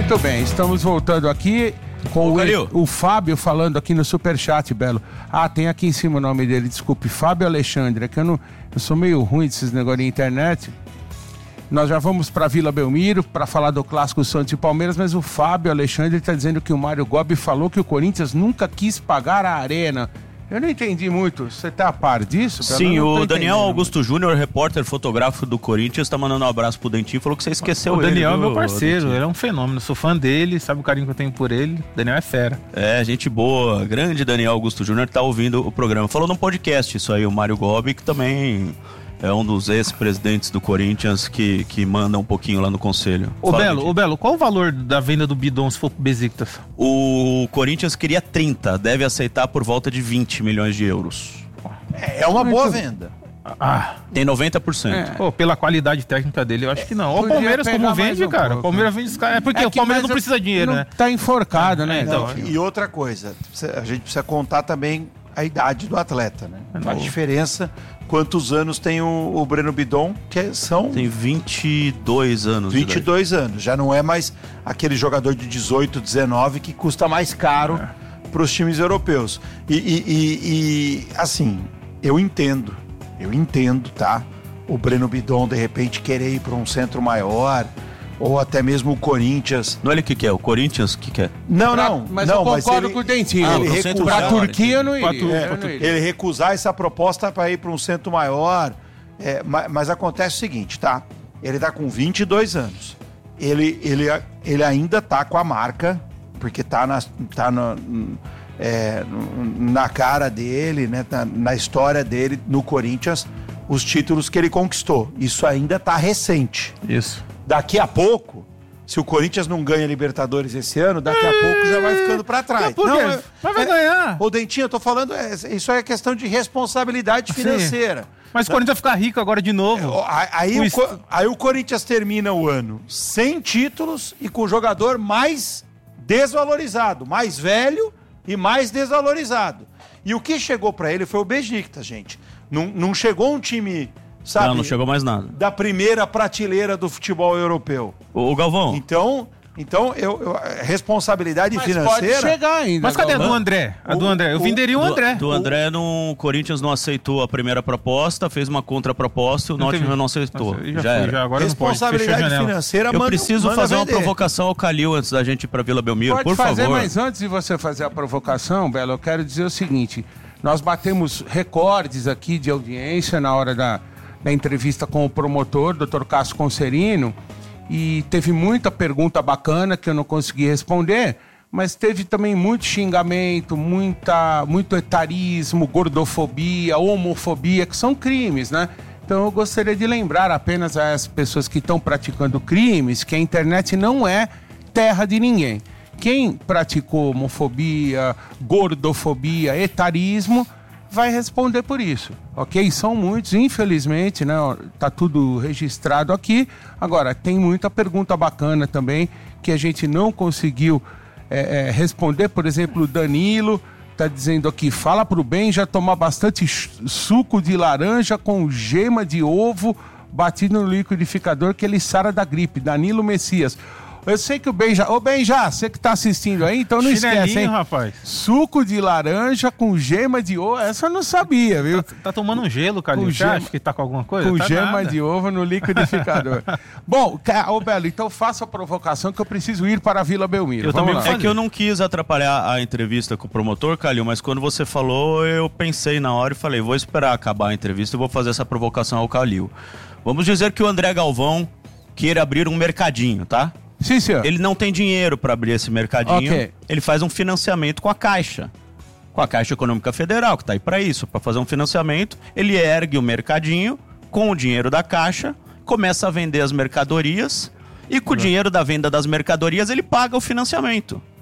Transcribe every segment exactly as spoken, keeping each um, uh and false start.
Muito bem, estamos voltando aqui com o, o Fábio falando aqui no Superchat, Belo. Ah, tem aqui em cima o nome dele, desculpe, Fábio Alexandre, é que eu, não, eu sou meio ruim desses negócios de internet. Nós já vamos para Vila Belmiro para falar do clássico Santos e Palmeiras, mas o Fábio Alexandre está dizendo que o Mário Gobi falou que o Corinthians nunca quis pagar a arena. Eu não entendi muito. Você tá a par disso? Sim, o Daniel Augusto Júnior, repórter fotográfico do Corinthians, tá mandando um abraço pro Dentinho, falou que você esqueceu ele. O Daniel ele, é meu parceiro, Dentinho. ele é um fenômeno, sou fã dele, sabe o carinho que eu tenho por ele. O Daniel é fera. É, gente boa, grande Daniel Augusto Júnior tá ouvindo o programa. Falou num podcast isso aí, o Mário Gobi, que também é um dos ex-presidentes do Corinthians que, que manda um pouquinho lá no conselho. Ô Fala, Belo, Dentinho. ô Belo, qual o valor da venda do Bidon se for pro Besiktas? O Corinthians queria trinta, deve aceitar por volta de vinte milhões de euros. É uma boa venda. Ah, tem noventa por cento. É. Pô, pela qualidade técnica dele, eu acho que não. O Podia Palmeiras pegar como mais vende, um cara. pouco. O Palmeiras vende os caras. É porque É o que Palmeiras não mais precisa de dinheiro, não né? Tá enforcado, né? Então, Então, E outra coisa, a gente precisa contar também a idade do atleta, né? A diferença, quantos anos tem o, o Breno Bidon, que são Tem vinte e dois anos. de vinte e dois anos. Já não é mais aquele jogador de dezoito, dezenove que custa mais caro É. para os times europeus. E, e- e- e, assim, eu entendo, eu entendo, tá? O Breno Bidon, de repente, querer ir para um centro maior, ou até mesmo o Corinthians. Não é ele que quer, o Corinthians que quer. Não, Pra- não, mas não, eu concordo ele- com o Dentinho. ele Pro recusar- centro pra maior, Turquia eu não iria. Pra tu- eu pra não iria. Ele recusar essa proposta para ir para um centro maior. É, ma- mas, acontece o seguinte, tá? Ele tá com vinte e dois anos. Ele, ele, ele ainda tá com a marca, porque tá na, tá na, é, na cara dele, né? na, na história dele no Corinthians, os títulos que ele conquistou. Isso ainda tá recente. Isso. Daqui a pouco, se o Corinthians não ganha Libertadores esse ano, daqui a pouco já vai ficando para trás. Por quê? Não, é- Mas vai é- ganhar. Ô, Dentinho, eu tô falando, é, isso é questão de responsabilidade financeira. Mas o Corinthians vai ficar rico agora de novo. Ó, a- Aí O o, est- Co- aí o Corinthians termina o ano sem títulos e com o jogador mais desvalorizado, mais velho e mais desvalorizado. E o que chegou para ele foi o Besiktas, gente. Não, não chegou um time, sabe, Não, não chegou mais nada. da primeira prateleira do futebol europeu. Ô, ô, Galvão, Então, então eu, eu- responsabilidade Mas financeira. pode chegar ainda. Mas cadê a Galvão. do André? A do O- André. Eu o- venderia o do, André. do André, não, o Corinthians não aceitou a primeira proposta, fez uma contraproposta e o Não teve- Nottingham não aceitou. Nossa, já já, foi, era. já agora não pode. Fechou a Responsabilidade janela. financeira, Eu manda- preciso manda fazer uma vender. provocação ao Calil antes da gente ir pra Vila Belmiro, Pode por fazer, favor. mas antes de você fazer a provocação, Belo, eu quero dizer o seguinte: nós batemos recordes aqui de audiência na hora da, da entrevista com o promotor, doutor Cássio Concerino, e teve muita pergunta bacana que eu não consegui responder, mas teve também muito xingamento, muita, muito etarismo, gordofobia, homofobia, que são crimes, né? Então eu gostaria de lembrar apenas a essas pessoas que estão praticando crimes que a internet não é terra de ninguém. Quem praticou homofobia, gordofobia, etarismo, vai responder por isso, ok? São muitos, infelizmente, né? Tá tudo registrado aqui. Agora, tem muita pergunta bacana também que a gente não conseguiu é, é, responder. Por exemplo, o Danilo tá dizendo aqui, fala pro bem já tomar bastante ch- suco de laranja com gema de ovo batido no liquidificador que ele sara da gripe. Danilo Messias. Eu sei que o Benja... Ô, Benja, você que tá assistindo aí, então não esquece, Chinelinho, hein? rapaz. Suco de laranja com gema de ovo. Essa eu não sabia, viu? Tá, tá tomando um gelo, Calil. Com Você gema- acha que tá com alguma coisa? Com Tá gema nada. de ovo no liquidificador. Bom, ca- ô Belo, então faça a provocação que eu preciso ir para a Vila Belmiro. Eu Vamos também lá. É que eu não quis atrapalhar a entrevista com o promotor, Calil, mas quando você falou, eu pensei na hora e falei, vou esperar acabar a entrevista e vou fazer essa provocação ao Calil. Vamos dizer que o André Galvão queira abrir um mercadinho, tá? Sim, senhor. Ele não tem dinheiro para abrir esse mercadinho, Ok. ele faz um financiamento com a Caixa. Com a Caixa Econômica Federal, que está aí para isso, para fazer um financiamento. Ele ergue o mercadinho com o dinheiro da Caixa, começa a vender as mercadorias e com o dinheiro da venda das mercadorias ele paga o financiamento.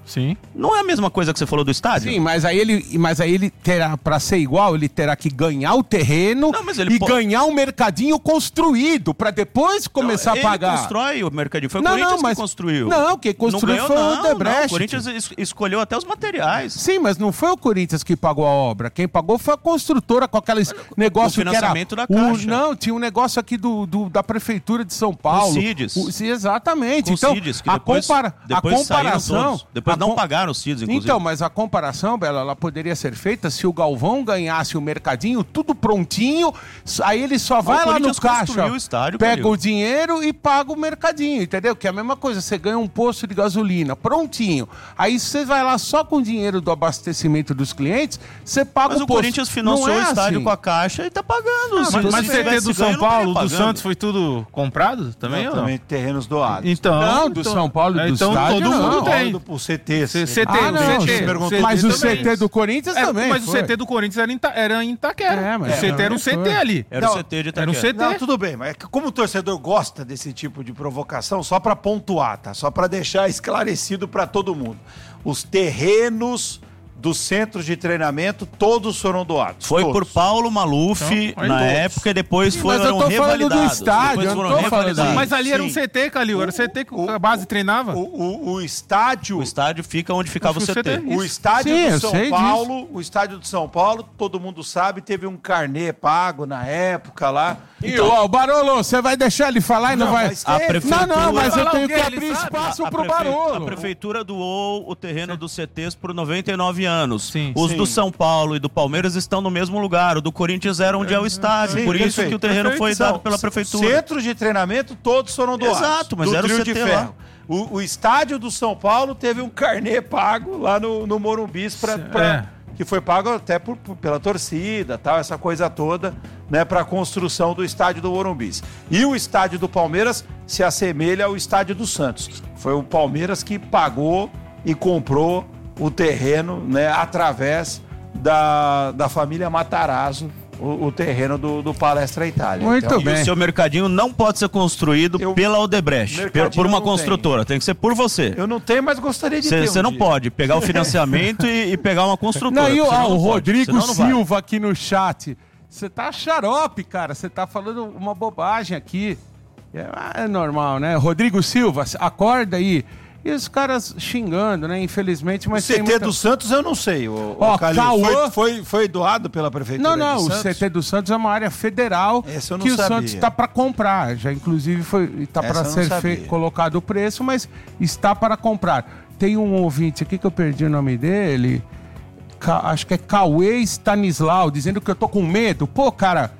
Sim. Não é a mesma coisa que você falou do estádio? Sim, mas aí ele, mas aí ele terá, pra ser igual, ele terá que ganhar o terreno Não, mas ele e po- ganhar um mercadinho construído pra depois começar Não, a pagar. Ele constrói o mercadinho. Foi o Não, Corinthians não, mas- que construiu. Não, quem construiu ganhou, foi o não, Odebrecht. não. O Corinthians es- escolheu até os materiais. Sim, mas não foi o Corinthians que pagou a obra. Quem pagou foi a construtora com aqueles negócios que era... financiamento da o- Caixa. Não, tinha um negócio aqui do, do- da Prefeitura de São Paulo. Cides. O- sim, exatamente. Com então, o Cides, que a, depois, compara... depois a comparação... saíram todos. Depois a não com- pagaram os Cides, inclusive. Então, mas a comparação, Bela, ela poderia ser feita se o Galvão ganhasse o mercadinho, tudo prontinho, aí ele só vai lá no Corinthians caixa, construiu o estádio, pega Calil. o dinheiro e paga o mercadinho, entendeu? Que é a mesma coisa, você ganha um posto de gasolina, prontinho. Aí você vai lá só com o dinheiro do abastecimento dos clientes, você paga Mas o o posto. Corinthians financiou Não é o estádio assim. com a Caixa e tá pagando. Mas, Se mas o se C T tivesse do São ganho, não Paulo, estaria do pagando. Santos, foi tudo comprado também ou não? Também terrenos doados. Então, Não, do então- São Paulo e do então estádio, todo mundo não. tem. Do, o C T. C- CT, Ah, não, o C T, sim. perguntou Mas o também. C T do Corinthians É, também. mas foi. o C T do Corinthians era em, Ita- era em Itaquera. É, mas o C T também era um C T foi. ali. Era Não, o C T de era um Itaquera. C T. Não, tudo bem, mas é que como o torcedor gosta desse tipo de provocação, só para pontuar, tá? Só para deixar esclarecido para todo mundo. Os terrenos dos centros de treinamento, todos foram doados. Foi todos. por Paulo Maluf Então, aí na todos. época e depois Sim, foram mas eu tô falando do revalidados. estádio, Depois eu não foram tô falando revalidados. Mas ali era um Sim. C T, Calil. Era o C T que o- a base treinava. O, o, o estádio... O estádio fica onde ficava o Acho que o C T. C T. O estádio Sim, eu do São sei Paulo, o estádio do São Paulo, todo mundo sabe, teve um carnê pago na época lá. E, ó, o Barolo, você vai deixar ele falar e não, Não, vai... mas A teve. prefeitura... Não, não, mas eu Falar tenho o quê? que Ele abrir sabe. espaço A pro prefe- Barolo. A prefeitura doou o terreno dos C Tês por noventa e nove anos. Sim, Os sim. do São Paulo e do Palmeiras estão no mesmo lugar. O do Corinthians era onde é o estádio. Sim, por isso perfeito, que o terreno perfeito. foi São dado pela prefeitura. Centros de treinamento, todos foram doados. Exato, mas do era o trio C T de lá. ferro. O, o estádio do São Paulo teve um carnê pago lá no, no Morumbi, pra, pra- É. que foi pago até por, por- pela torcida, tal, essa coisa toda, né, para a construção do estádio do Morumbi. E o estádio do Palmeiras se assemelha ao estádio do Santos. Foi o Palmeiras que pagou e comprou o terreno, né, através da, da família Matarazzo, o, o terreno do, do Palestra Itália. Muito Então, E bem. o seu mercadinho não pode ser construído Eu- pela Odebrecht, Mercadinho por uma não tem. construtora. Tem que ser por você. Eu não tenho, mas gostaria de ter. Você um não dia. pode pegar o financiamento e, e pegar uma construtora. Não, e o, senão ah, não o pode, Rodrigo senão não vai. Silva aqui no chat. Você tá xarope, cara. Você tá falando uma bobagem aqui. É, é normal, né? Rodrigo Silva, acorda aí. E os caras xingando, né? Infelizmente, O mas C tem T muita... do Santos eu não sei. O, Ó, o Calil, Cauã- foi, foi, foi doado pela prefeitura Não, não, de o Santos? C T do Santos é uma área federal Essa eu não que o sabia. Santos está para comprar. Já inclusive foi está Essa para eu não ser sabia. fe- colocado o preço, mas está para comprar. Tem um ouvinte aqui que eu perdi o nome dele. Ca- acho que é Cauê Stanislau, dizendo que eu tô com medo. Pô, cara.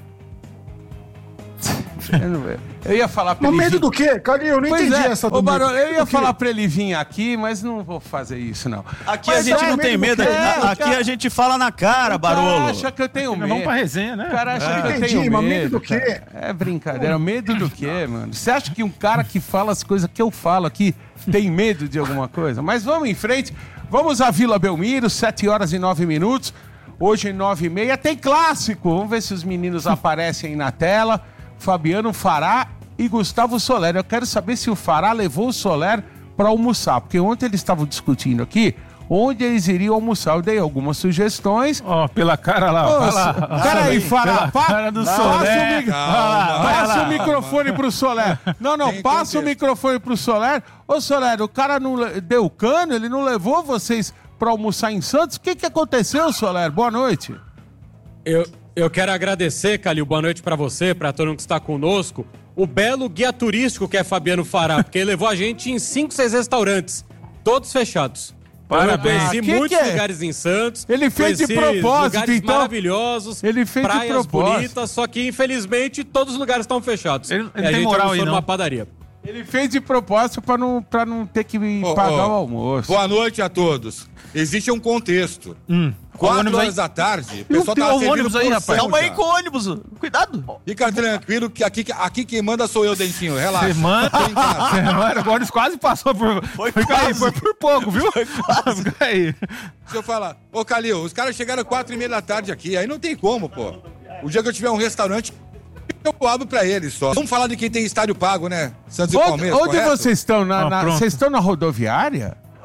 Eu, não- eu ia falar pra Mas ele. medo vir- do quê? Calil, eu não Pois entendi é, essa ô, do Barolo, medo. eu ia Do quê? falar pra ele vir aqui, mas não vou fazer isso, não. Aqui Mas a gente é, não tem mesmo medo. que- a- é, aqui cara- a gente fala na cara, O cara Barolo. acha que eu tenho medo. Vamos pra resenha, né? O cara acha que eu Entendi, tenho mas medo. medo do quê? cara. É brincadeira. Medo do quê, mano? Você acha que um cara que fala as coisas que eu falo aqui tem medo de alguma coisa? Mas vamos em frente. Vamos à Vila Belmiro, sete horas e nove minutos. Hoje, nove e meia, tem clássico. Vamos ver se os meninos aparecem aí na tela. Fabiano Fará e Gustavo Soler. Eu quero saber se o Fará levou o Soler para almoçar, porque ontem eles estavam discutindo aqui onde eles iriam almoçar. Eu dei algumas sugestões. Ó, pela cara lá, ó. Ô, vai lá. Peraí, Fará, Pela pa- cara do passa Soler. o, mi- Calma, passa vai o lá. microfone pro Soler. Não, não, Tem passa o contexto. microfone pro Soler. Ô, Soler, o cara não le- deu cano, ele não levou vocês para almoçar em Santos. O que que aconteceu, Soler? Boa noite. Eu, eu quero agradecer, Calil, boa noite pra você, pra todo mundo que está conosco. O belo guia turístico que é Fabiano Fará, porque ele levou a gente em cinco, seis restaurantes, todos fechados. Então eu Parabéns. conheci Ah, que muitos que é? lugares em Santos. Ele fez de conheci propósito, lugares então? maravilhosos. Ele fez de praias propósito. bonitas, só que infelizmente todos os lugares estão fechados. Ele- ele e a tem gente moral almoçou aí, não. numa padaria. Ele fez de propósito para não, pra não ter que Ô, pagar ô, o almoço. Boa noite a todos. Existe um contexto. Hum. Qual Quatro ônibus aí? horas da tarde, o Não pessoal tem tá o servindo ônibus aí, porção rapaz. Calma aí já. com o ônibus. Cuidado. Fica tranquilo que aqui, aqui quem manda sou eu, Dentinho. Relaxa. Semana. Tô em casa. Semana, o ônibus quase passou por. Foi Fica aí, quase. foi por pouco, viu? Foi quase. Fica aí. Deixa eu falar. Ô, Calil, os caras chegaram quatro e meia da tarde aqui. Aí não tem como, pô. O dia que eu tiver um restaurante, eu abro pra eles só. Vamos falar de quem tem estádio pago, né? Santos e Onde, Palmeiras, onde correto? vocês estão? Na, Ah, na- pronto. vocês estão na rodoviária?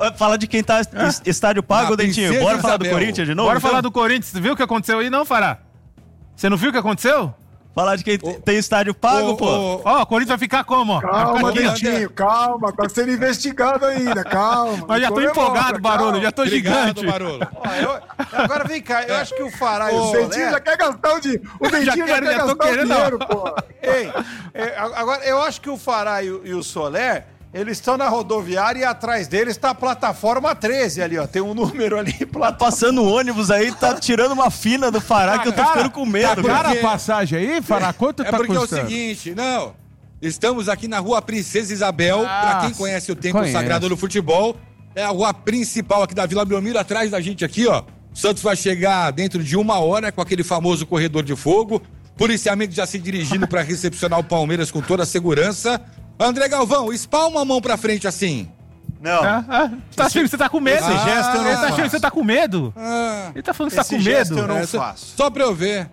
Fala de quem tá é? estádio pago, Dentinho. Bora falar Isabel. do Corinthians de novo? Bora então? falar do Corinthians. Você viu o que aconteceu aí, não, Fará? Você não viu o que aconteceu? Falar de quem oh, tem estádio pago, oh, pô. Ó, oh, o Corinthians vai ficar como? Calma, Dentinho, calma. Tá sendo investigado ainda, calma. Mas já tô empolgado, Barulho, já tô Obrigado, gigante. Barulho. Ó, eu, agora vem cá, eu acho que o Fará e o Soler... O Dentinho já quer gastar o dinheiro. O Dentinho já, já quer, quer já gastar o dinheiro, pô. Ei, é, agora eu acho que o Fará e o, e o Soler... Eles estão na rodoviária e atrás deles está a plataforma treze ali, ó. Tem um número ali. Tá passando o ônibus aí, tá tirando uma fina do Fará que eu tô ficando com medo. Tá cara a passagem aí, Fará? Quanto é tá porque custando? É o seguinte, não. Estamos aqui na Rua Princesa Isabel. Ah, pra quem conhece o Templo conhece. Sagrado do Futebol, é a rua principal aqui da Vila Belmiro, atrás da gente aqui, ó. O Santos vai chegar dentro de uma hora com aquele famoso corredor de fogo. Policiamento já se dirigindo para recepcionar o Palmeiras com toda a segurança. André Galvão, espalma a mão pra frente assim. Não. Ah, ah, tá achando que você tá com medo? Esse gesto eu não Ele tá faço. achando que você tá com medo? Ah, Ele tá falando que você tá com esse gesto medo. eu não é, faço. Só pra eu ver.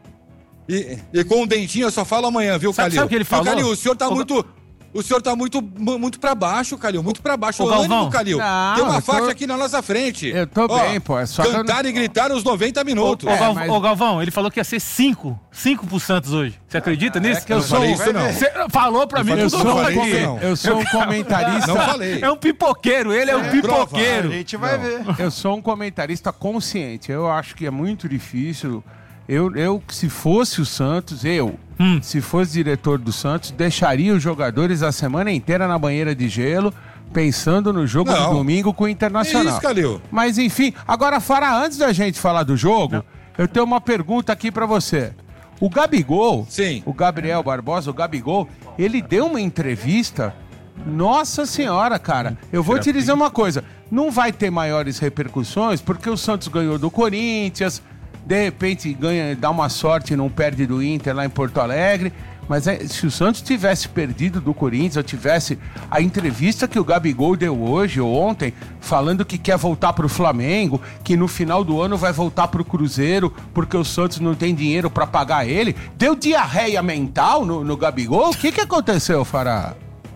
E, e com o dentinho eu só falo amanhã, viu, Sabe- Calil? sabe o que ele falou? Calil, o senhor tá O- muito... O senhor tá muito, mu- muito pra baixo, Calil. Muito pra baixo. Ô, Ô, Galvão. ânimo, Calil. Não, Tem uma eu tô- faixa aqui na nossa frente. Eu tô Ó, bem, pô, é só que eu não- cantar e gritar os noventa minutos. Ô, É, Gal- mas- ô, Galvão, ele falou que ia ser cinco. cinco pro Santos hoje. Você acredita nisso? que eu Eu não falei sou- isso, não. Você falou pra mim falei Eu tudo isso, sou, não um, falei aqui. isso, não. eu sou um comentarista. Não falei. É um pipoqueiro, ele é um É, pipoqueiro. A gente vai ver. Eu sou um comentarista consciente. Eu acho que é muito difícil. Eu, eu se fosse o Santos, eu, Hum. se fosse diretor do Santos, deixaria os jogadores a semana inteira na banheira de gelo, pensando no jogo Não. do domingo com o Internacional. Isso, Calil. Mas enfim, agora, Fará, antes da gente falar do jogo, eu tenho uma pergunta aqui pra você. O Gabigol, Sim. o Gabriel Barbosa, o Gabigol, ele deu uma entrevista. Nossa senhora, cara, eu vou te dizer uma coisa, não vai ter maiores repercussões porque o Santos ganhou do Corinthians, de repente ganha, dá uma sorte e não perde do Inter lá em Porto Alegre, mas é, se o Santos tivesse perdido do Corinthians, ou tivesse a entrevista que o Gabigol deu hoje ou ontem, falando que quer voltar pro Flamengo, que no final do ano vai voltar pro Cruzeiro, porque o Santos não tem dinheiro pra pagar ele, deu diarreia mental no, no Gabigol? O que que aconteceu, Fará?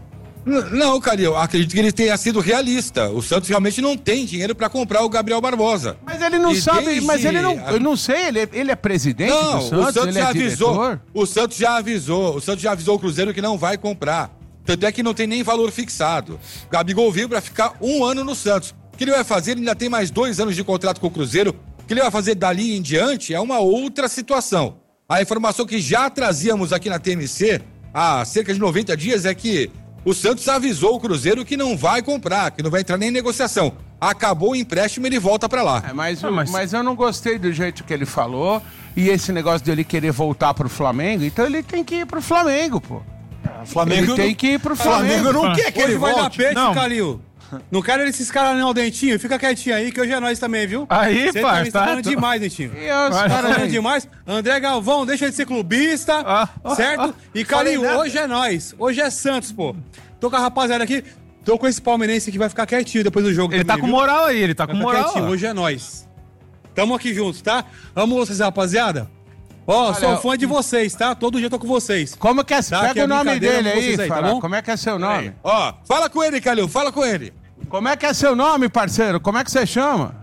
N- Não, Calil, acredito que ele tenha sido realista. O Santos realmente não tem dinheiro pra comprar o Gabriel Barbosa. Mas ele não E sabe, desde mas ele não, a- eu não sei, ele, é- ele é presidente Não, do Santos, o Santos ele é já avisou. diretor? O Santos já avisou. O Santos já avisou o Cruzeiro que não vai comprar. Tanto é que não tem nem valor fixado. O Gabigol veio pra ficar um ano no Santos. O que ele vai fazer? Ele ainda tem mais dois anos de contrato com o Cruzeiro. O que ele vai fazer dali em diante é uma outra situação. A informação que já trazíamos aqui na T M C há cerca de noventa dias é que o Santos avisou o Cruzeiro que não vai comprar, que não vai entrar nem em negociação. Acabou o empréstimo, ele volta pra lá. É, mas, Ah, o- mas- mas eu não gostei do jeito que ele falou. E esse negócio dele querer voltar pro Flamengo, então ele tem que ir pro Flamengo, pô. O Flamengo Ele tem que ir pro Flamengo. Flamengo não quer que ele Hoje vai dar volte. peixe, Não. Calil. Não quero esses caras não, Dentinho. Fica quietinho aí, que hoje é nós também, viu? Aí, Você parça, também tá tá- falando demais, Dentinho. E os Vai, Tá caras falando aí? demais. André Galvão, deixa de ser clubista, Ah, ah, certo? E falei Calil, nada. hoje é nós. Hoje é Santos, pô. Tô com a rapaziada aqui. Tô com esse palmeirense que vai ficar quietinho depois do jogo Ele também, tá com viu? moral aí, ele tá Vai com ficar moral. quietinho, hoje é nós. Tamo aqui juntos, tá? Amo vocês, rapaziada. Ó, sou Olha, fã de vocês, tá? Todo dia tô com vocês. Como que é? Tá, que Pega é o nome brincadeira dele com aí, vocês aí, tá Fará. bom? Como é que é seu nome? Ó, fala com ele, Calil, fala com ele. Como é que é seu nome, parceiro? Como é que você chama?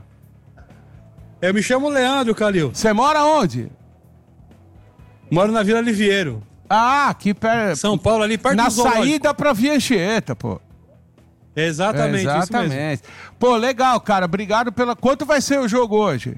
Eu me chamo Leandro, Calil. Você mora onde? Moro na Vila Liviero. Ah, aqui perto. São Paulo, ali perto Na do zoológico. saída pra Via Anchieta, pô. Exatamente, isso mesmo. Exatamente. Pô, legal, cara. Obrigado pela. Quanto vai ser o jogo hoje?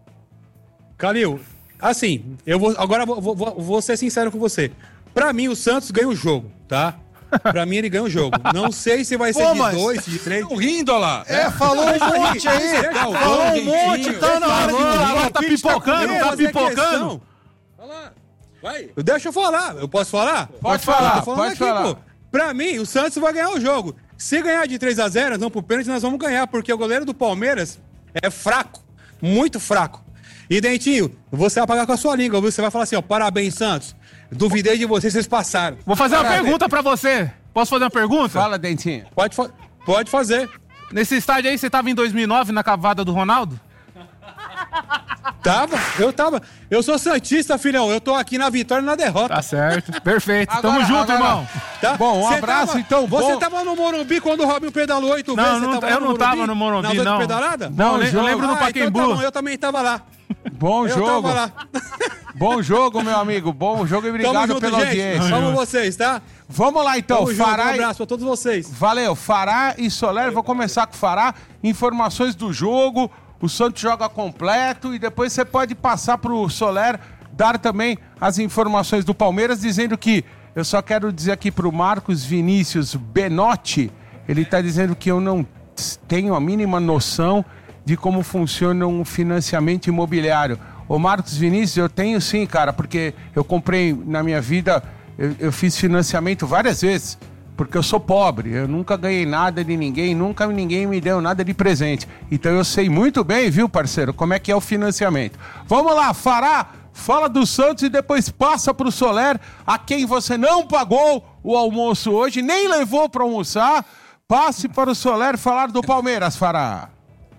Calil, assim, eu vou. Agora vou, vou, vou- vou ser sincero com você. Pra mim, o Santos ganha o jogo, tá? Pra mim, ele ganha o jogo. Não sei se vai ser Pô, de mas- dois, de três. Estão rindo, olha lá. É, falou um monte aí. Galvão, Falou um Dentinho. monte, tá na hora de Falou, mudar. agora tá pipocando, Vou tá fazer pipocando. questão. Olha lá. Vai. Deixa eu falar. Eu posso falar? Pode falar, Tô falando pode falar. Pô. Pra mim, o Santos vai ganhar o jogo. Se ganhar de três a zero, nós vamos pro pênalti, nós vamos ganhar, porque o goleiro do Palmeiras é fraco, muito fraco. E Dentinho, você vai pagar com a sua língua, viu? Você vai falar assim, ó, parabéns, Santos. Duvidei de vocês, vocês passaram. Vou fazer uma Parabéns. pergunta pra você. Posso fazer uma pergunta? Fala, Dentinho. Pode, fa- pode fazer. Nesse estádio aí, você tava em dois mil e nove na cavada do Ronaldo? Tava, eu tava. Eu sou santista, filhão. Eu tô aqui na vitória e na derrota. Tá certo. Perfeito. Agora, Tamo junto, agora, irmão. Tá? Bom, um Cê abraço, tava, então. Você bom... tava no Morumbi quando o Robinho pedalou oito Não, vezes? não, Você tava eu no não tava no Morumbi, nas oito não. pedaladas? Não, eu jogo. lembro do Ah, Pacaembu. então tá bom, eu também tava lá. Bom Eu jogo. tava lá. Bom jogo, meu amigo. Bom jogo e Tamo obrigado junto, pela gente. audiência. Vamos vocês, tá? Vamos lá, então. Tamo junto, um Fará e... abraço pra todos vocês. Valeu. Fará e Soler. Vou começar com o Fará. Informações do jogo. O Santos joga completo. E depois você pode passar pro Soler dar também as informações do Palmeiras, dizendo que... Eu só quero dizer aqui pro Marcos Vinícius Benotti. Ele tá dizendo que eu não tenho a mínima noção de como funciona um financiamento imobiliário. Ô Marcos Vinícius, eu tenho sim, cara, porque eu comprei na minha vida, eu, eu fiz financiamento várias vezes, porque eu sou pobre, eu nunca ganhei nada de ninguém, nunca ninguém me deu nada de presente. Então eu sei muito bem, viu, parceiro, como é que é o financiamento. Vamos lá, Fará, fala do Santos e depois passa pro Soler, a quem você não pagou o almoço hoje, nem levou para almoçar. Passe para o Soler falar do Palmeiras, Fará.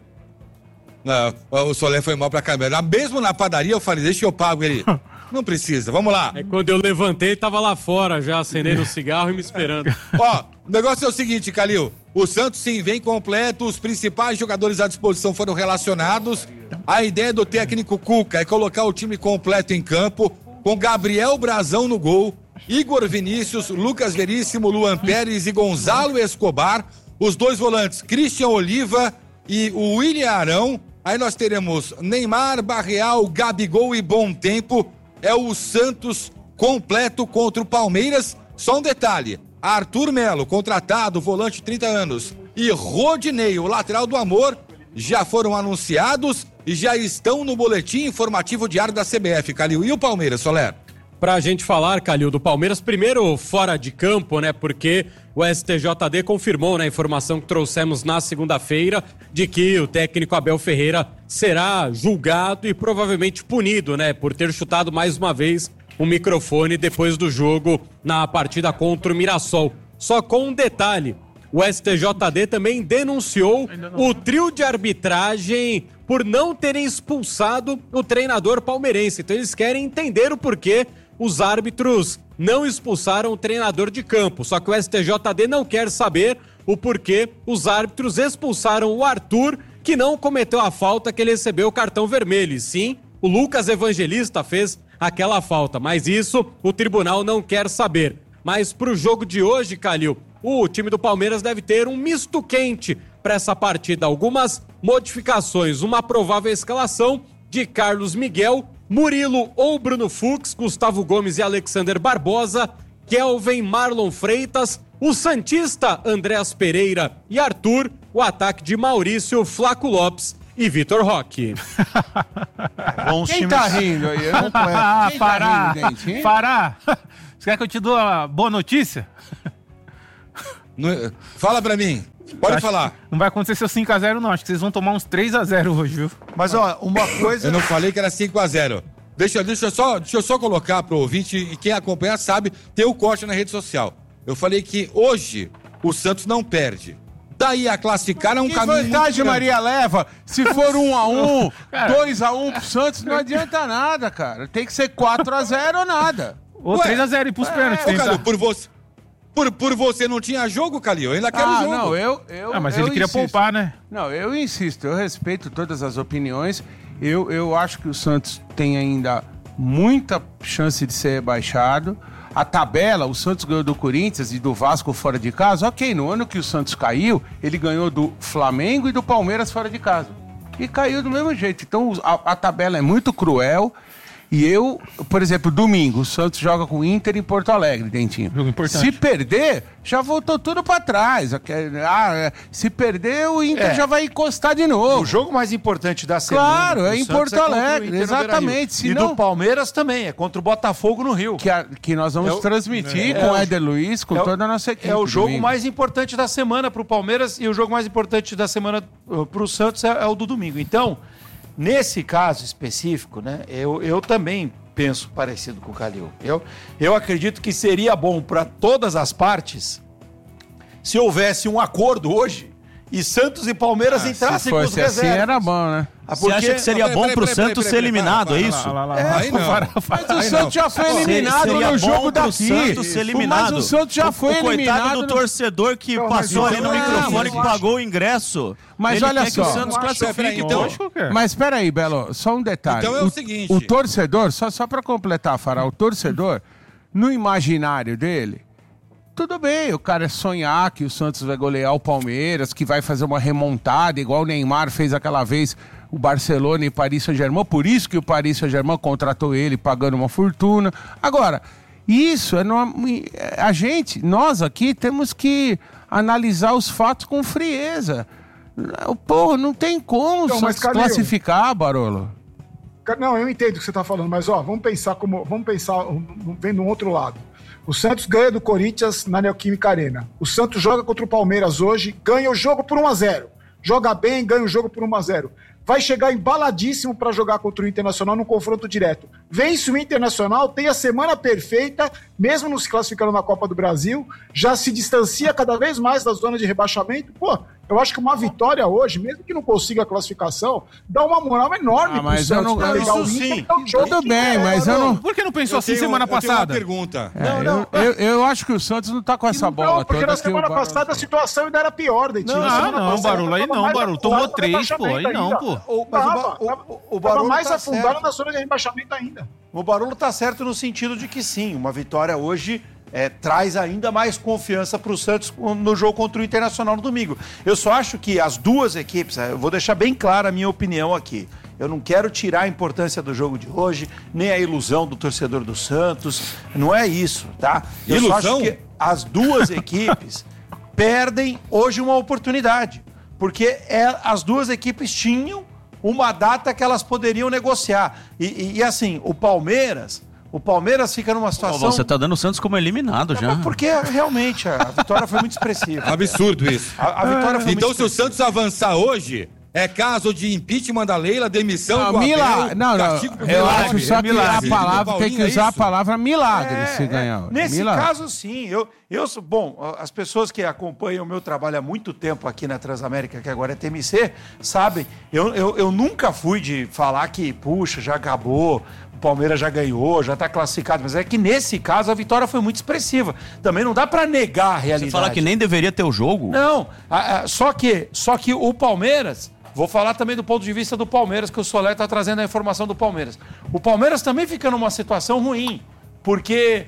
Não, o Soler foi mal pra câmera. Mesmo na padaria eu falei, deixa eu pago ele. Não precisa, vamos lá. É quando eu levantei, tava lá fora já, acendendo o cigarro e me esperando. Ó, o negócio é o seguinte, Calil. O Santos sim vem completo, os principais jogadores à disposição foram relacionados. A ideia do técnico Cuca é colocar o time completo em campo, com Gabriel Brazão no gol, Igor Vinícius, Lucas Veríssimo, Luan Pérez e Gonzalo Escobar. Os dois volantes, Christian Oliva e o William Arão. Aí nós teremos Neymar, Barreal, Gabigol e Bom Tempo. É o Santos completo contra o Palmeiras. Só um detalhe, Arthur Melo, contratado, volante trinta anos, e Rodinei, o lateral do Amor, já foram anunciados e já estão no boletim informativo diário da C B F, Calil. E o Palmeiras, Soler? Pra gente falar, Calil, do Palmeiras, primeiro fora de campo, né, porque o S T J D confirmou, né, a informação que trouxemos na segunda-feira de que o técnico Abel Ferreira será julgado e provavelmente punido, né, por ter chutado mais uma vez o microfone depois do jogo na partida contra o Mirassol. Só com um detalhe, o S T J D também denunciou o trio de arbitragem por não terem expulsado o treinador palmeirense. Então eles querem entender o porquê os árbitros não expulsaram o treinador de campo. Só que o S T J D não quer saber o porquê os árbitros expulsaram o Arthur, que não cometeu a falta que ele recebeu o cartão vermelho. E sim, o Lucas Evangelista fez aquela falta. Mas isso o tribunal não quer saber. Mas pro jogo de hoje, Calil, o time do Palmeiras deve ter um misto quente para essa partida. Algumas modificações, uma provável escalação de Carlos Miguel, Murilo ou Bruno Fux, Gustavo Gomes e Alexander Barbosa, Kelvin, Marlon Freitas, o santista Andréas Pereira e Arthur, o ataque de Maurício, Flaco Lopes e Vitor Roque. Bons Quem times. tá rindo aí? Eu não conheço. Ah, Quem Fará, tá rindo, gente, hein? Fará. Você quer que eu te dou a boa notícia? No- Fala pra mim, pode Acho falar. que Não vai acontecer seu cinco a zero não, acho que vocês vão tomar uns três a zero hoje, viu? Mas, ó, uma coisa... Eu não falei que era cinco a zero. Deixa, deixa, eu só, deixa eu só colocar pro ouvinte, e quem acompanha sabe, tem o corte na rede social. Eu falei que hoje o Santos não perde. Daí a classificar é um Que caminho vantagem muito grande. Maria leva? Se for um a um, Cara. dois a um pro Santos, não adianta nada, cara. Tem que ser quatro a zero ou nada. Ou Ué, três a zero e pros pênaltis. Ô, tentar. Calil, por você, por, por você não tinha jogo, Calil, eu ainda quero Ah, jogo. não, eu, eu Ah, mas eu ele queria insisto. poupar, né? Não, eu insisto, eu respeito todas as opiniões. Eu, eu acho que o Santos tem ainda muita chance de ser rebaixado. A tabela, o Santos ganhou do Corinthians e do Vasco fora de casa. Ok, no ano que o Santos caiu, ele ganhou do Flamengo e do Palmeiras fora de casa. E caiu do mesmo jeito. Então a, a tabela é muito cruel. E eu, por exemplo, domingo, o Santos joga com o Inter em Porto Alegre, Dentinho. Jogo importante. Se perder, já voltou tudo pra trás. Ah, é, se perder, o Inter É. já vai encostar de novo. O jogo mais importante da semana. Claro, pro é em Santos Porto contra o Alegre, Inter no exatamente, Beira-Rio. senão- E do Palmeiras também, é contra o Botafogo no Rio. Que, a- que nós vamos É o- transmitir é com o o- Éder Luiz, com é o- toda a nossa equipe. É o jogo domingo. mais importante da semana pro Palmeiras e o jogo mais importante da semana uh, pro Santos é, é o do domingo. Então, nesse caso específico, né, eu, eu também penso parecido com o Calil. Eu, eu acredito que seria bom para todas as partes se houvesse um acordo hoje e Santos e Palmeiras Ah, entrassem se com os fosse assim, reservas. era bom, né? Ah, Você acha que seria Não, bom peraí, pro peraí, Santos peraí, ser peraí, eliminado, para, é para, isso? Lá, lá, lá, É, lá. Aí não. Mas o Aí Santos já foi Seria- eliminado seria no jogo bom pro daqui. Santos ser eliminado. Mas o Santos já O- foi o eliminado. coitado do no- torcedor que Não, mas passou eu ali no não microfone acho. que pagou o ingresso. Mas Ele olha quer que só. o Santos Eu não acho, classifique. peraí, então. Lógico que é. Mas peraí, Belo, só um detalhe. Então é o seguinte. O torcedor, só, só para completar, Fará, o torcedor, no imaginário dele, tudo bem, o cara é sonhar que o Santos vai golear o Palmeiras, que vai fazer uma remontada, igual o Neymar fez aquela vez, o Barcelona e Paris Saint-Germain, por isso que o Paris Saint-Germain contratou ele pagando uma fortuna. Agora, isso é no- a gente, nós aqui temos que analisar os fatos com frieza. Pô, não tem como Então, o mas, Santos Calil, classificar, Barolo. Não, eu entendo o que você está falando, mas ó, vamos pensar como. Vamos pensar um, um, vendo um outro lado. O Santos ganha do Corinthians na Neoquímica Arena. O Santos joga contra o Palmeiras hoje, ganha o jogo por um a zero. Joga bem, ganha o jogo por um a zero. Vai chegar embaladíssimo para jogar contra o Internacional num confronto direto. Vence o Internacional, tem a semana perfeita, mesmo não se classificando na Copa do Brasil, já se distancia cada vez mais da zona de rebaixamento. Pô, eu acho que uma vitória hoje, mesmo que não consiga a classificação, dá uma moral enorme Ah, pro mas eu Santos não- pra pegar isso o Inter, sim. que é um jogo Tudo que bem, é, mas eu não... Por que não pensou assim Eu tenho- semana eu tenho passada? uma pergunta. É, não. eu, eu, eu acho que o Santos não tá com essa Não, bola porque toda. na que semana o Barolo- passada a situação ainda era pior, Dentinho. Não, Na semana não, passada Barolo, aí tava não, mais Barolo. afundado Tomou no três, pô, aí rebaixamento não, ainda. pô. O- mas o Tava, Ba- o- tava- o- o tava Barolo mais tá afundado certo. na zona de rebaixamento ainda. O Barolo tá certo no sentido de que sim, uma vitória hoje é, traz ainda mais confiança para o Santos no jogo contra o Internacional no domingo. Eu só acho que as duas equipes, eu vou deixar bem clara a minha opinião aqui. Eu não quero tirar a importância do jogo de hoje, nem a ilusão do torcedor do Santos. Não é isso, tá? Eu Ilusão? só acho que as duas equipes perdem hoje uma oportunidade. Porque é, as duas equipes tinham uma data que elas poderiam negociar. E, e- e, assim, o Palmeiras, o Palmeiras fica numa Pô, situação... você tá dando o Santos como eliminado já. Mas porque realmente a vitória foi muito expressiva. Absurdo isso. A, a vitória foi Então, muito se o expressiva. Santos avançar hoje, é caso de impeachment da Leila, demissão Não, do mila... Abel, não, não. castigo por Eu milagre. acho só que Milagre. a palavra tem Paulinho, que é usar a isso? palavra milagre É, se é. ganhar. Nesse Milagre. caso, sim. Eu, eu, sou- bom, as pessoas que acompanham o meu trabalho há muito tempo aqui na Transamérica, que agora é T M C, sabem, eu, eu, eu nunca fui de falar que, puxa, já acabou, o Palmeiras já ganhou, já está classificado. Mas é que nesse caso a vitória foi muito expressiva. Também não dá para negar a realidade. Você fala que nem deveria ter o jogo? Não, a- a- só que, só que o Palmeiras, vou falar também do ponto de vista do Palmeiras, que o Solé está trazendo a informação do Palmeiras. O Palmeiras também fica numa situação ruim, porque,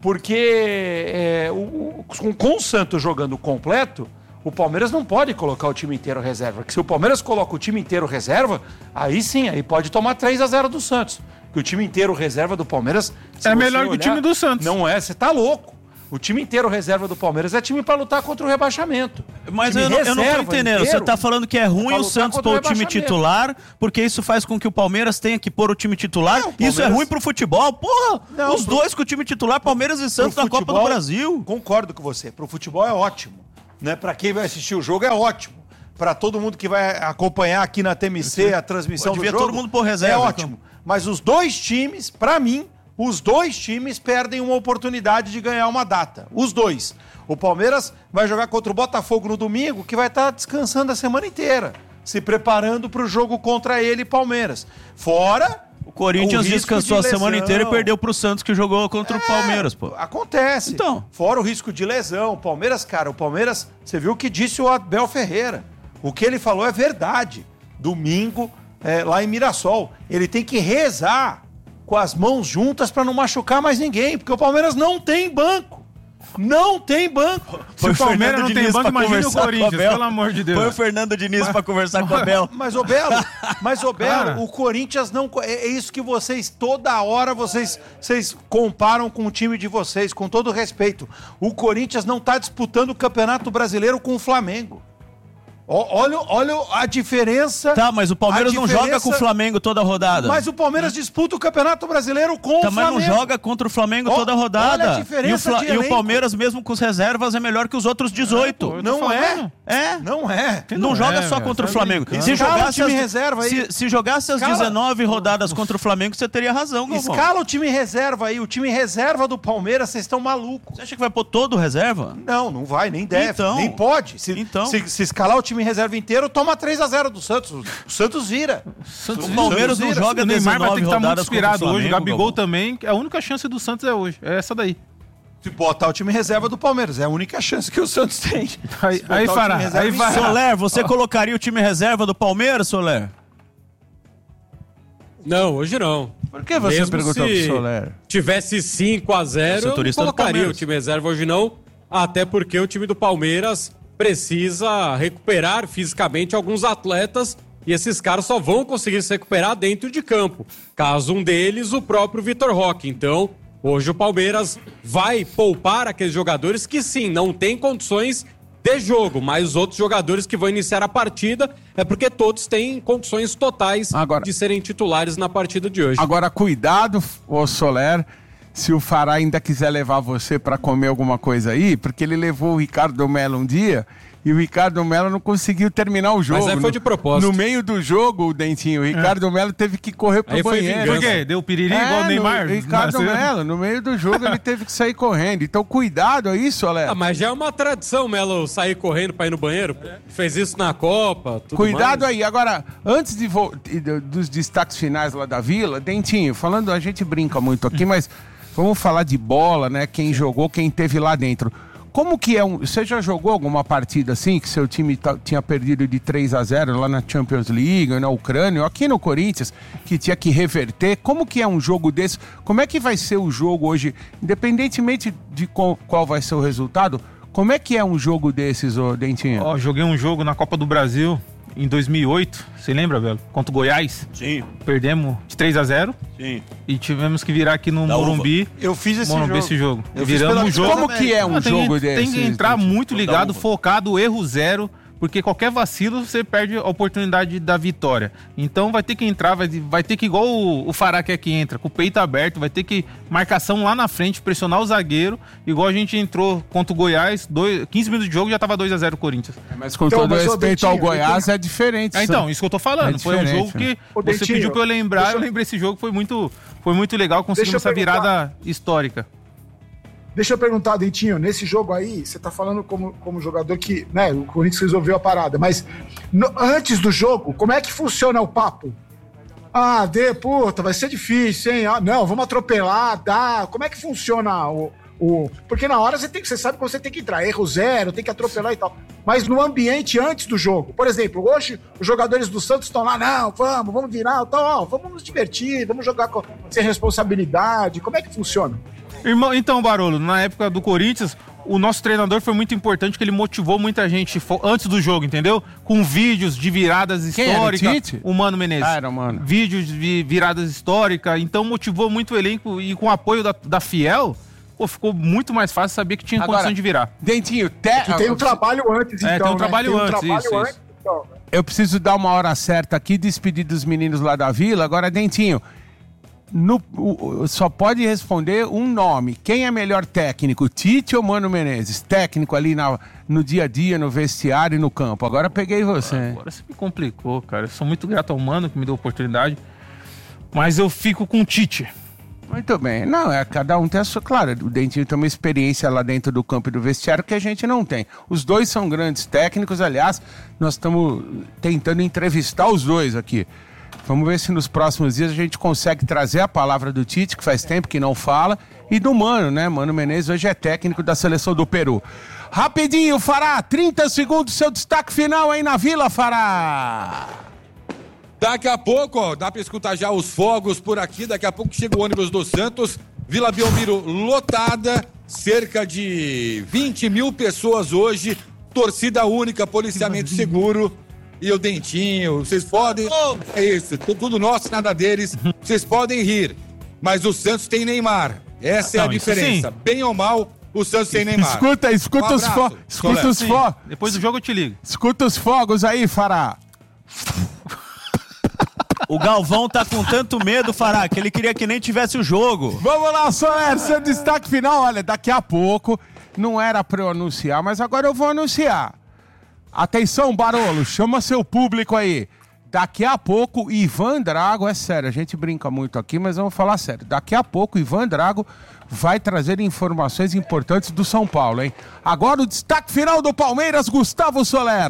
porque é, o- o- com, com o Santos jogando completo, o Palmeiras não pode colocar o time inteiro reserva. Porque se o Palmeiras coloca o time inteiro reserva, aí sim, aí pode tomar três a zero do Santos. Que o time inteiro reserva do Palmeiras... se É você melhor que o olhar, time do Santos. Não é, você tá louco. O time inteiro reserva do Palmeiras é time para lutar contra o rebaixamento. Mas Time eu não, eu não tô reserva entendendo. inteiro Você tá falando que é ruim pra o lutar Santos contra pôr o o time rebaixamento. titular, porque isso faz com que o Palmeiras tenha que pôr o time titular. É, o Isso é Palmeiras- ruim pro futebol. Porra! Não, os pro- dois com o time titular, Palmeiras e Santos Pro na Copa do futebol, Brasil. Concordo com você. Pro futebol é ótimo. Né? Para quem vai assistir o jogo é ótimo. Para todo mundo que vai acompanhar aqui na T M C a transmissão Pô, do devia jogo, todo mundo pôr reserva, é então. ótimo. Mas os dois times, para mim, os dois times perdem uma oportunidade de ganhar uma data. Os dois. O Palmeiras vai jogar contra o Botafogo no domingo, que vai estar descansando a semana inteira, se preparando para o jogo contra ele, Palmeiras. Fora O Corinthians o risco descansou a de semana lesão. inteira e perdeu pro Santos, que jogou contra o É, Palmeiras, pô. Acontece. Então. Fora o risco de lesão. O Palmeiras, cara, o Palmeiras, você viu o que disse o Abel Ferreira. O que ele falou é verdade. Domingo, é, lá em Mirassol. Ele tem que rezar com as mãos juntas para não machucar mais ninguém, porque o Palmeiras não tem banco. Não tem banco. Se o Palmeiras não tem banco, imagina o Corinthians, pelo amor de Deus. Foi o Fernando Diniz pra conversar com o Abel. Mas, ô Belo, mas, ô Belo, Cara. o Corinthians não... É, é isso que vocês, toda hora, vocês, vocês comparam com o time de vocês, com todo respeito. O Corinthians não tá disputando o Campeonato Brasileiro com o Flamengo. Ó, Olha, olha a diferença... Tá, mas o Palmeiras a não joga diferença- com o Flamengo toda a rodada. Mas o Palmeiras disputa o Campeonato Brasileiro com Tá, o mas Flamengo. não joga contra o Flamengo Ó, toda a rodada. olha a diferença e, o Fla- de e o elenco. Palmeiras, mesmo com as reservas, é melhor que os outros dezoito. pô, eu tô Não é. falando. É. Não é. não não joga é, só velho, contra o tá Flamengo. brincando. Se Escala o jogasse, time as, reserva aí. se, se jogasse as Escala. dezenove rodadas contra o Flamengo, você teria razão, Galvão. Escala o time reserva aí. O time reserva do Palmeiras, vocês estão malucos. Você acha que vai pôr todo reserva? Não, não vai, nem deve, Então. nem pode. Se, Então. se, se escalar o time reserva inteiro, toma três a zero do Santos. O Santos vira. Santos O Palmeiras não vira. joga O Neymar vai ter que estar muito rodadas contra o inspirado hoje. O Flamengo, Gabigol Galvão. também. A única chance do Santos é hoje. É essa daí. Se botar o time reserva do Palmeiras, é a única chance que o Santos tem. Aí, Se botar aí o time fará. reserva Aí em vai. Soler, você colocaria o time reserva do Palmeiras, Soler? Não, hoje não. Por que você Mesmo perguntou se pro Soler? tivesse cinco a zero, eu não setorista do colocaria o Palmeiras. time reserva hoje não, até porque o time do Palmeiras precisa recuperar fisicamente alguns atletas e esses caras só vão conseguir se recuperar dentro de campo. Caso um deles, o próprio Vitor Roque. Então, hoje o Palmeiras vai poupar aqueles jogadores que sim, não têm condições de jogo, mas os outros jogadores que vão iniciar a partida é porque todos têm condições totais Agora- de serem titulares na partida de hoje. Agora, cuidado, ô Soler, se o Fará ainda quiser levar você pra comer alguma coisa aí, porque ele levou o Ricardo Melo um dia e o Ricardo Melo não conseguiu terminar o jogo. Mas aí foi de No- propósito. No meio do jogo, o Dentinho, o Ricardo Melo teve que correr pro Aí foi banheiro. vingança. Por quê? Deu piriri igual o É, Neymar? no, Ricardo Nasceu. Melo, no meio do jogo ele teve que sair correndo. Então, cuidado aí, Soler. Ah, mas já é uma tradição, Melo, sair correndo pra ir no banheiro. Fez isso na Copa, tudo Cuidado mais. aí. Agora, antes de vo- de- de- dos destaques finais lá da Vila, Dentinho, falando, a gente brinca muito aqui, mas vamos falar de bola, né? Quem jogou, quem teve lá dentro. Como que é um... Você já jogou alguma partida assim, que seu time ta- tinha perdido de três a zero lá na Champions League, ou na Ucrânia, ou aqui no Corinthians, que tinha que reverter? Como que é um jogo desse? Como é que vai ser o jogo hoje, independentemente de qual, qual vai ser o resultado? Como é que é um jogo desses, ô Dentinho? Ó, joguei um jogo na Copa do Brasil em dois mil e oito. Você lembra, velho? Contra o Goiás. Sim, Perdemos de três a zero sim. e tivemos que virar aqui no Da Morumbi. Eu fiz esse Morumbi jogo. esse jogo. Eu fiz Viramos pela o jogo. Como que é um Ah, tem, jogo tem desse? que entrar muito Tudo ligado, da uva. focado, erro zero, porque qualquer vacilo você perde a oportunidade da vitória. Então vai ter que entrar, vai, vai ter que, igual o, o Fará quer que entra, com o peito aberto, vai ter que marcação lá na frente, pressionar o zagueiro, igual a gente entrou contra o Goiás, dois, quinze minutos de jogo já tava dois a zero o Corinthians. Mas com Então, todo mas, ô, respeito ao Dentinho, Goiás, é diferente. Ah, então, isso que eu tô falando. É foi um diferente, jogo né? que Ô, você Dentinho, pediu pra eu lembrar, deixa eu eu- lembrei esse jogo, foi muito, foi muito legal, conseguimos Deixa eu essa virada histórica. Deixa eu perguntar, Dentinho, nesse jogo aí, você tá falando como, como jogador que, né, o Corinthians resolveu a parada, mas no- antes do jogo, como é que funciona o papo? Ah, de, puta, vai ser difícil, hein? Ah, não, vamos atropelar, dá. Como é que funciona o, o... Porque na hora você, tem, você sabe que você tem que entrar, erro zero, tem que atropelar e tal. Mas no ambiente antes do jogo, por exemplo, hoje os jogadores do Santos estão lá, não, vamos, vamos virar, então, ó, vamos nos divertir, vamos jogar com, sem responsabilidade. Como é que funciona? Irmão, então, Barolo, na época do Corinthians, o nosso treinador foi muito importante, que ele motivou muita gente fo- antes do jogo, entendeu? Com vídeos de viradas Quem era, o históricas. Tite? O Mano Menezes. Ah, era o Mano. Vídeos de vi- viradas históricas, então motivou muito o elenco e com o apoio da, da Fiel, pô, ficou muito mais fácil saber que tinha Agora, condição de virar. Dentinho, te... Que tem um trabalho antes, É, então, tem um né? trabalho Tem um antes, trabalho isso, antes, isso. então. eu preciso dar uma hora certa aqui, despedir dos meninos lá da Vila. Agora, Dentinho, no- o- o- só pode responder um nome. Quem é melhor técnico, Tite ou Mano Menezes? Técnico ali na, no dia a dia, no vestiário e no campo. Agora peguei você. Agora você me complicou, cara. Eu sou muito grato ao Mano que me deu a oportunidade, mas eu fico com o Tite. Muito bem. Não, é, cada um tem a sua... Claro, o Dentinho tem uma experiência lá dentro do campo e do vestiário que a gente não tem. Os dois são grandes técnicos. Aliás, nós estamos tentando entrevistar os dois aqui. Vamos ver se nos próximos dias a gente consegue trazer a palavra do Tite, que faz tempo que não fala, e do Mano, né? Mano Menezes hoje é técnico da seleção do Peru. Rapidinho, Fará, trinta segundos, seu destaque final aí na Vila, Fará. Daqui a pouco, ó, dá pra escutar já os fogos por aqui. Daqui a pouco chega o ônibus do Santos. Vila Belmiro lotada, cerca de vinte mil pessoas hoje. Torcida única, policiamento seguro. E o Dentinho, vocês podem. É isso, tudo nosso, nada deles. Vocês podem rir, mas o Santos tem Neymar. Essa é a Não, isso diferença. Bem ou mal, o Santos tem Neymar. Escuta, escuta Um os abraço, fogos. Escuta Soler. os fogos. Depois do jogo eu te ligo. Escuta os fogos aí, Fará. O Galvão tá com tanto medo, Fará, que ele queria que nem tivesse o jogo. Vamos lá, Soler, seu destaque final. Olha, daqui a pouco, não era pra eu anunciar, mas agora eu vou anunciar. Atenção, Barolo, chama seu público aí. Daqui a pouco, Ivan Drago, é sério, a gente brinca muito aqui, mas vamos falar sério. Daqui a pouco, Ivan Drago vai trazer informações importantes do São Paulo, hein? Agora o destaque final do Palmeiras, Gustavo Soler.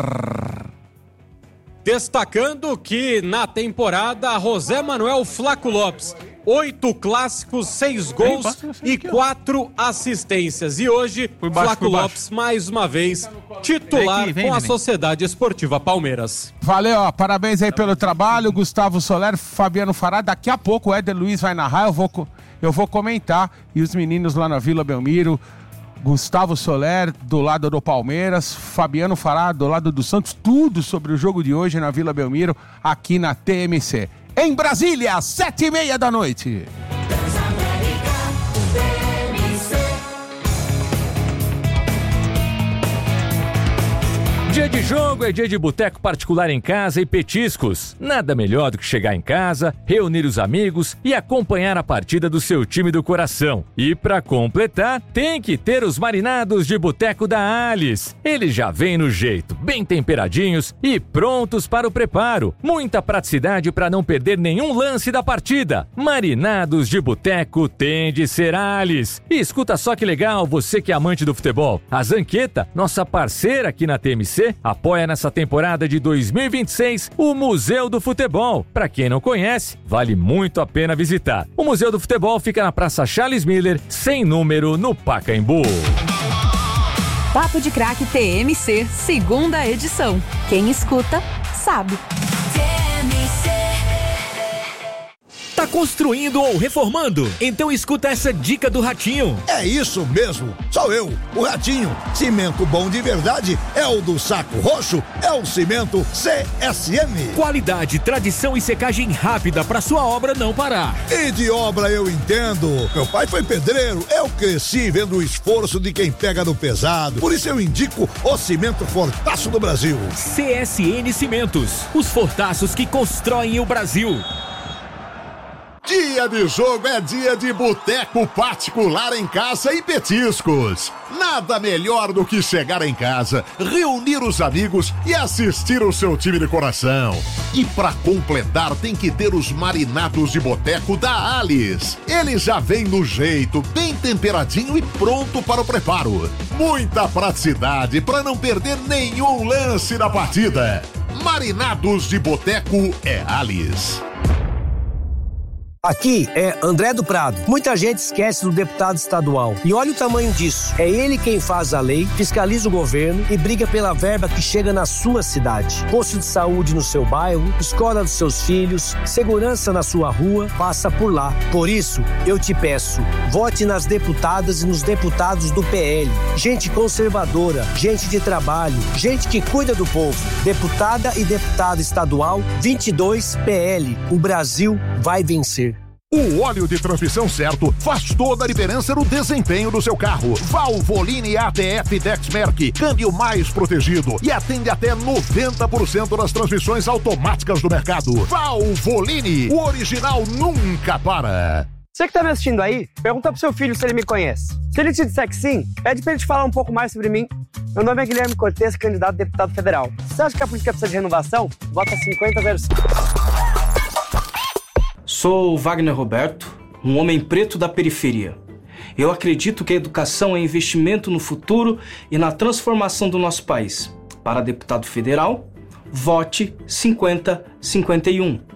Destacando que na temporada, José Manuel Flaco Lopes, oito clássicos, seis gols e quatro assistências. E hoje, Flaco Lopes, mais uma vez, titular com a Sociedade Esportiva Palmeiras. Valeu, ó, parabéns aí pelo trabalho, Gustavo Soler, Fabiano Fará. Daqui a pouco o Éder Luiz vai narrar, eu vou, eu vou comentar. E os meninos lá na Vila Belmiro, Gustavo Soler do lado do Palmeiras, Fabiano Fará do lado do Santos, tudo sobre o jogo de hoje na Vila Belmiro, aqui na T M C. Em Brasília, sete e meia da noite. Dia de jogo é dia de boteco particular em casa e petiscos. Nada melhor do que chegar em casa, reunir os amigos e acompanhar a partida do seu time do coração. E para completar, tem que ter os marinados de boteco da Alice. Eles já vêm no jeito, bem temperadinhos e prontos para o preparo. Muita praticidade para não perder nenhum lance da partida. Marinados de boteco tem de ser Alice. E escuta só que legal, você que é amante do futebol. A Zanqueta, nossa parceira aqui na T M C, apoia nessa temporada de dois mil e vinte e seis o Museu do Futebol. Para quem não conhece, vale muito a pena visitar. O Museu do Futebol fica na Praça Charles Miller, sem número, no Pacaembu. Papo de Craque T M C, segunda edição. Quem escuta, sabe. T M C. Tá construindo ou reformando? Então escuta essa dica do Ratinho. É isso mesmo, sou eu, o Ratinho. Cimento bom de verdade é o do Saco Roxo, é o Cimento C S M. Qualidade, tradição e secagem rápida para sua obra não parar. E de obra eu entendo. Meu pai foi pedreiro, eu cresci vendo o esforço de quem pega no pesado. Por isso eu indico o Cimento Fortaço do Brasil. C S N Cimentos, os fortaços que constroem o Brasil. Dia de jogo é dia de boteco particular em casa e petiscos. Nada melhor do que chegar em casa, reunir os amigos e assistir o seu time de coração. E pra completar tem que ter os marinados de boteco da Alice. Ele já vem no jeito, bem temperadinho e pronto para o preparo. Muita praticidade para não perder nenhum lance da partida. Marinados de boteco é Alice. Aqui é André do Prado. Muita gente esquece do deputado estadual. E olha o tamanho disso. É ele quem faz a lei, fiscaliza o governo e briga pela verba que chega na sua cidade. Posto de saúde no seu bairro, escola dos seus filhos, segurança na sua rua, passa por lá. Por isso, eu te peço, vote nas deputadas e nos deputados do P L. Gente conservadora, gente de trabalho, gente que cuida do povo. Deputada e deputado estadual, vinte e dois P L. O Brasil vai vencer. O óleo de transmissão certo faz toda a diferença no desempenho do seu carro. Valvoline A T F Dexmerc, câmbio mais protegido e atende até noventa por cento das transmissões automáticas do mercado. Valvoline, o original nunca para. Você que tá me assistindo aí, pergunta pro seu filho se ele me conhece. Se ele te disser que sim, pede pra ele te falar um pouco mais sobre mim. Meu nome é Guilherme Cortes, candidato a deputado federal. Você acha que a política precisa de renovação? Vota cinquenta zero cinco. Sou Wagner Roberto, um homem preto da periferia. Eu acredito que a educação é investimento no futuro e na transformação do nosso país. Para deputado federal, vote cinquenta cinquenta e um.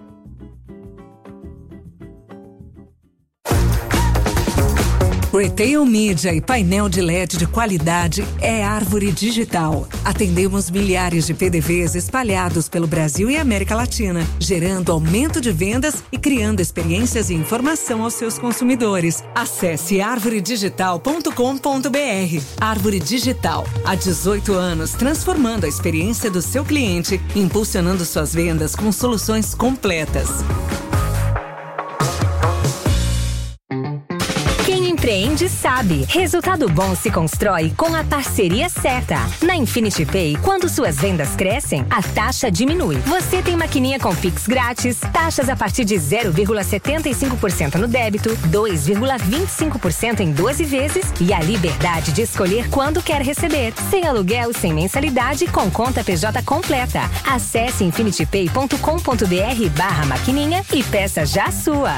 Retail Media e painel de L E D de qualidade é Árvore Digital. Atendemos milhares de P D Vs espalhados pelo Brasil e América Latina, gerando aumento de vendas e criando experiências e informação aos seus consumidores. Acesse árvore digital ponto com ponto b r. Árvore Digital, há dezoito anos, transformando a experiência do seu cliente, impulsionando suas vendas com soluções completas. empreende sabe. Resultado bom se constrói com a parceria certa. Na Infinity Pay, quando suas vendas crescem, a taxa diminui. Você tem maquininha com Pix grátis, taxas a partir de zero vírgula setenta e cinco por cento no débito, dois vírgula vinte e cinco por cento em doze vezes e a liberdade de escolher quando quer receber. Sem aluguel, sem mensalidade, com conta P J completa. Acesse infinitypay ponto com ponto br barra maquininha e peça já a sua.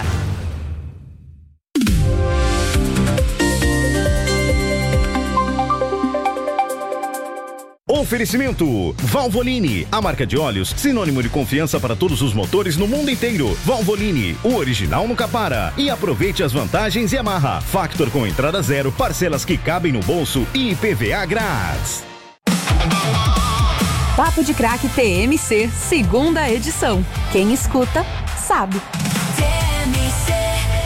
Oferecimento Valvoline, a marca de óleos sinônimo de confiança para todos os motores no mundo inteiro. Valvoline, o original nunca para. E aproveite as vantagens Yamaha. Factor com entrada zero, parcelas que cabem no bolso e I P V A grátis. Papo de Craque T M C, segunda edição. Quem escuta, sabe. T M C.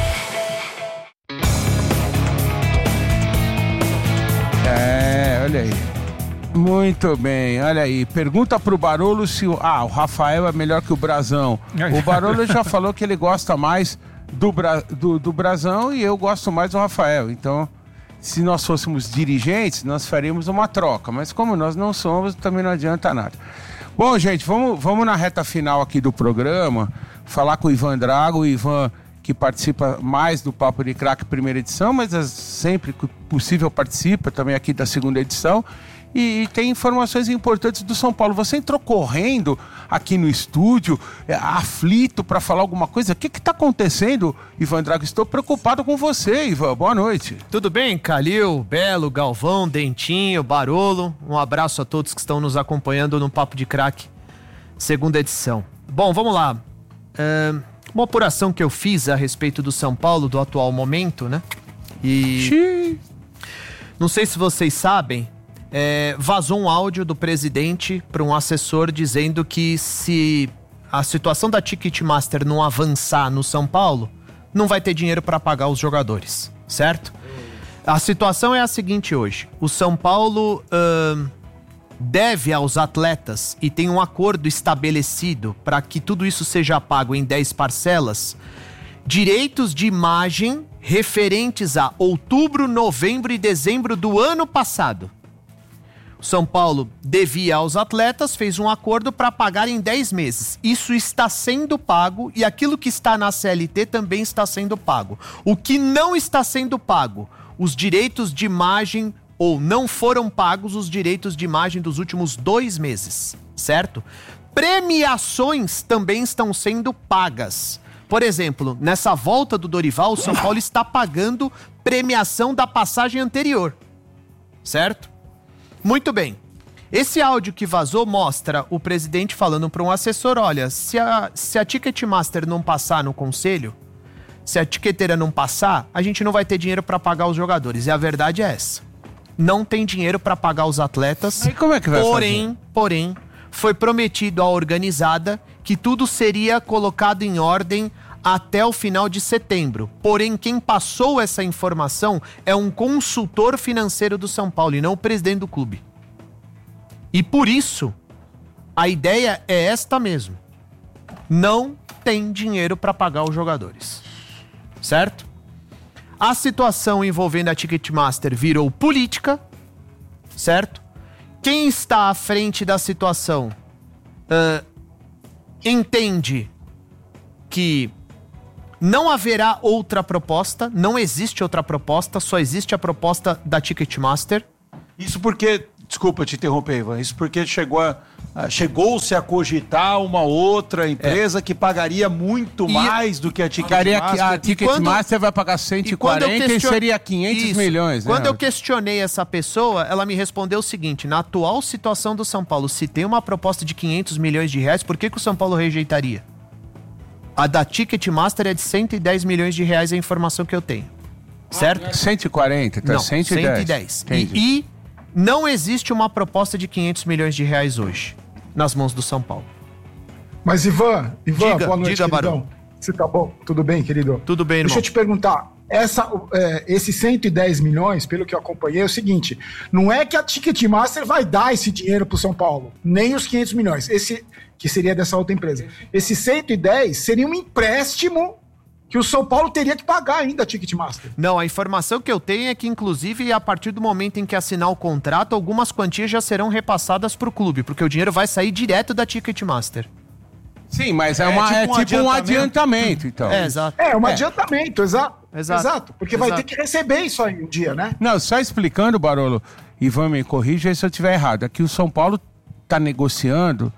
É, olha aí. Muito bem, olha aí. Pergunta pro Barolo se o... Ah, o Rafael é melhor que o Brazão. O Barolo já falou que ele gosta mais do, Bra... do, do Brazão e eu gosto mais do Rafael. Então, se nós fôssemos dirigentes, nós faríamos uma troca. Mas como nós não somos, também não adianta nada. Bom, gente, vamos, vamos na reta final aqui do programa, falar com o Ivan Drago. O Ivan, que participa mais do Papo de Craque primeira edição, mas sempre que possível participa também aqui da segunda edição. E, e tem informações importantes do São Paulo. Você entrou correndo aqui no estúdio, é, aflito para falar alguma coisa. O que está acontecendo, Ivan Drago? Estou preocupado com você, Ivan. Boa noite. Tudo bem, Calil, Belo, Galvão, Dentinho, Barolo. Um abraço a todos que estão nos acompanhando no Papo de Craque, segunda edição. Bom, vamos lá. É, uma apuração que eu fiz a respeito do São Paulo, do atual momento, né? E... Xiii. Não sei se vocês sabem... É, vazou um áudio do presidente para um assessor dizendo que se a situação da Ticketmaster não avançar no São Paulo, não vai ter dinheiro para pagar os jogadores, certo? A situação é a seguinte hoje. O São Paulo uh, deve aos atletas e tem um acordo estabelecido para que tudo isso seja pago em dez parcelas, direitos de imagem referentes a outubro, novembro e dezembro do ano passado. O São Paulo devia aos atletas, fez um acordo para pagar em dez meses. Isso está sendo pago e aquilo que está na C L T também está sendo pago. O que não está sendo pago, os direitos de imagem, ou não foram pagos os direitos de imagem dos últimos dois meses, certo? Premiações também estão sendo pagas. Por exemplo, nessa volta do Dorival, o São Paulo está pagando premiação da passagem anterior, certo? Muito bem. Esse áudio que vazou mostra o presidente falando para um assessor, olha, se a, se a Ticketmaster não passar no conselho, se a tiqueteira não passar, a gente não vai ter dinheiro para pagar os jogadores. E a verdade é essa. Não tem dinheiro para pagar os atletas. Aí como é que vai porém, fazer? Porém, foi prometido à organizada que tudo seria colocado em ordem até o final de setembro. Porém, quem passou essa informação é um consultor financeiro do São Paulo e não o presidente do clube. E por isso, a ideia é esta mesmo. Não tem dinheiro para pagar os jogadores. Certo? A situação envolvendo a Ticketmaster virou política. Certo? Quem está à frente da situação uh, entende que não haverá outra proposta, não existe outra proposta, só existe a proposta da Ticketmaster. Isso porque, desculpa te interromper, Ivan, isso porque chegou a, a, chegou-se a cogitar uma outra empresa é. que pagaria muito e mais do que a Ticketmaster. A Ticketmaster vai pagar cento e quarenta e, question... e seria quinhentos isso. milhões. Quando né? eu questionei essa pessoa, ela me respondeu o seguinte, na atual situação do São Paulo, se tem uma proposta de quinhentos milhões de reais, por que, que o São Paulo rejeitaria? A da Ticketmaster é de cento e dez milhões de reais, é a informação que eu tenho. Certo? cento e quarenta, tá? Não, cento e dez. cento e dez. E, e não existe uma proposta de quinhentos milhões de reais hoje, nas mãos do São Paulo. Mas Ivan, Ivan, diga, boa noite, diga, queridão. Barão. Você tá bom? Tudo bem, querido? Tudo bem, irmão. Deixa eu te perguntar, essa, é, esses cento e dez milhões, pelo que eu acompanhei, é o seguinte, não é que a Ticketmaster vai dar esse dinheiro pro São Paulo, nem os quinhentos milhões, esse, que seria dessa outra empresa. Esse cento e dez seria um empréstimo que o São Paulo teria que pagar ainda a Ticketmaster. Não, a informação que eu tenho é que, inclusive, a partir do momento em que assinar o contrato, algumas quantias já serão repassadas para o clube, porque o dinheiro vai sair direto da Ticketmaster. Sim, mas é, é, uma, tipo, é um tipo um adiantamento, então. É, exato. É, um é. adiantamento, exato. Exato. Exato, porque Exato. vai ter que receber isso aí um dia, né? Não, só explicando, Barolo, Ivan me corrija se eu estiver errado. Aqui o São Paulo está negociando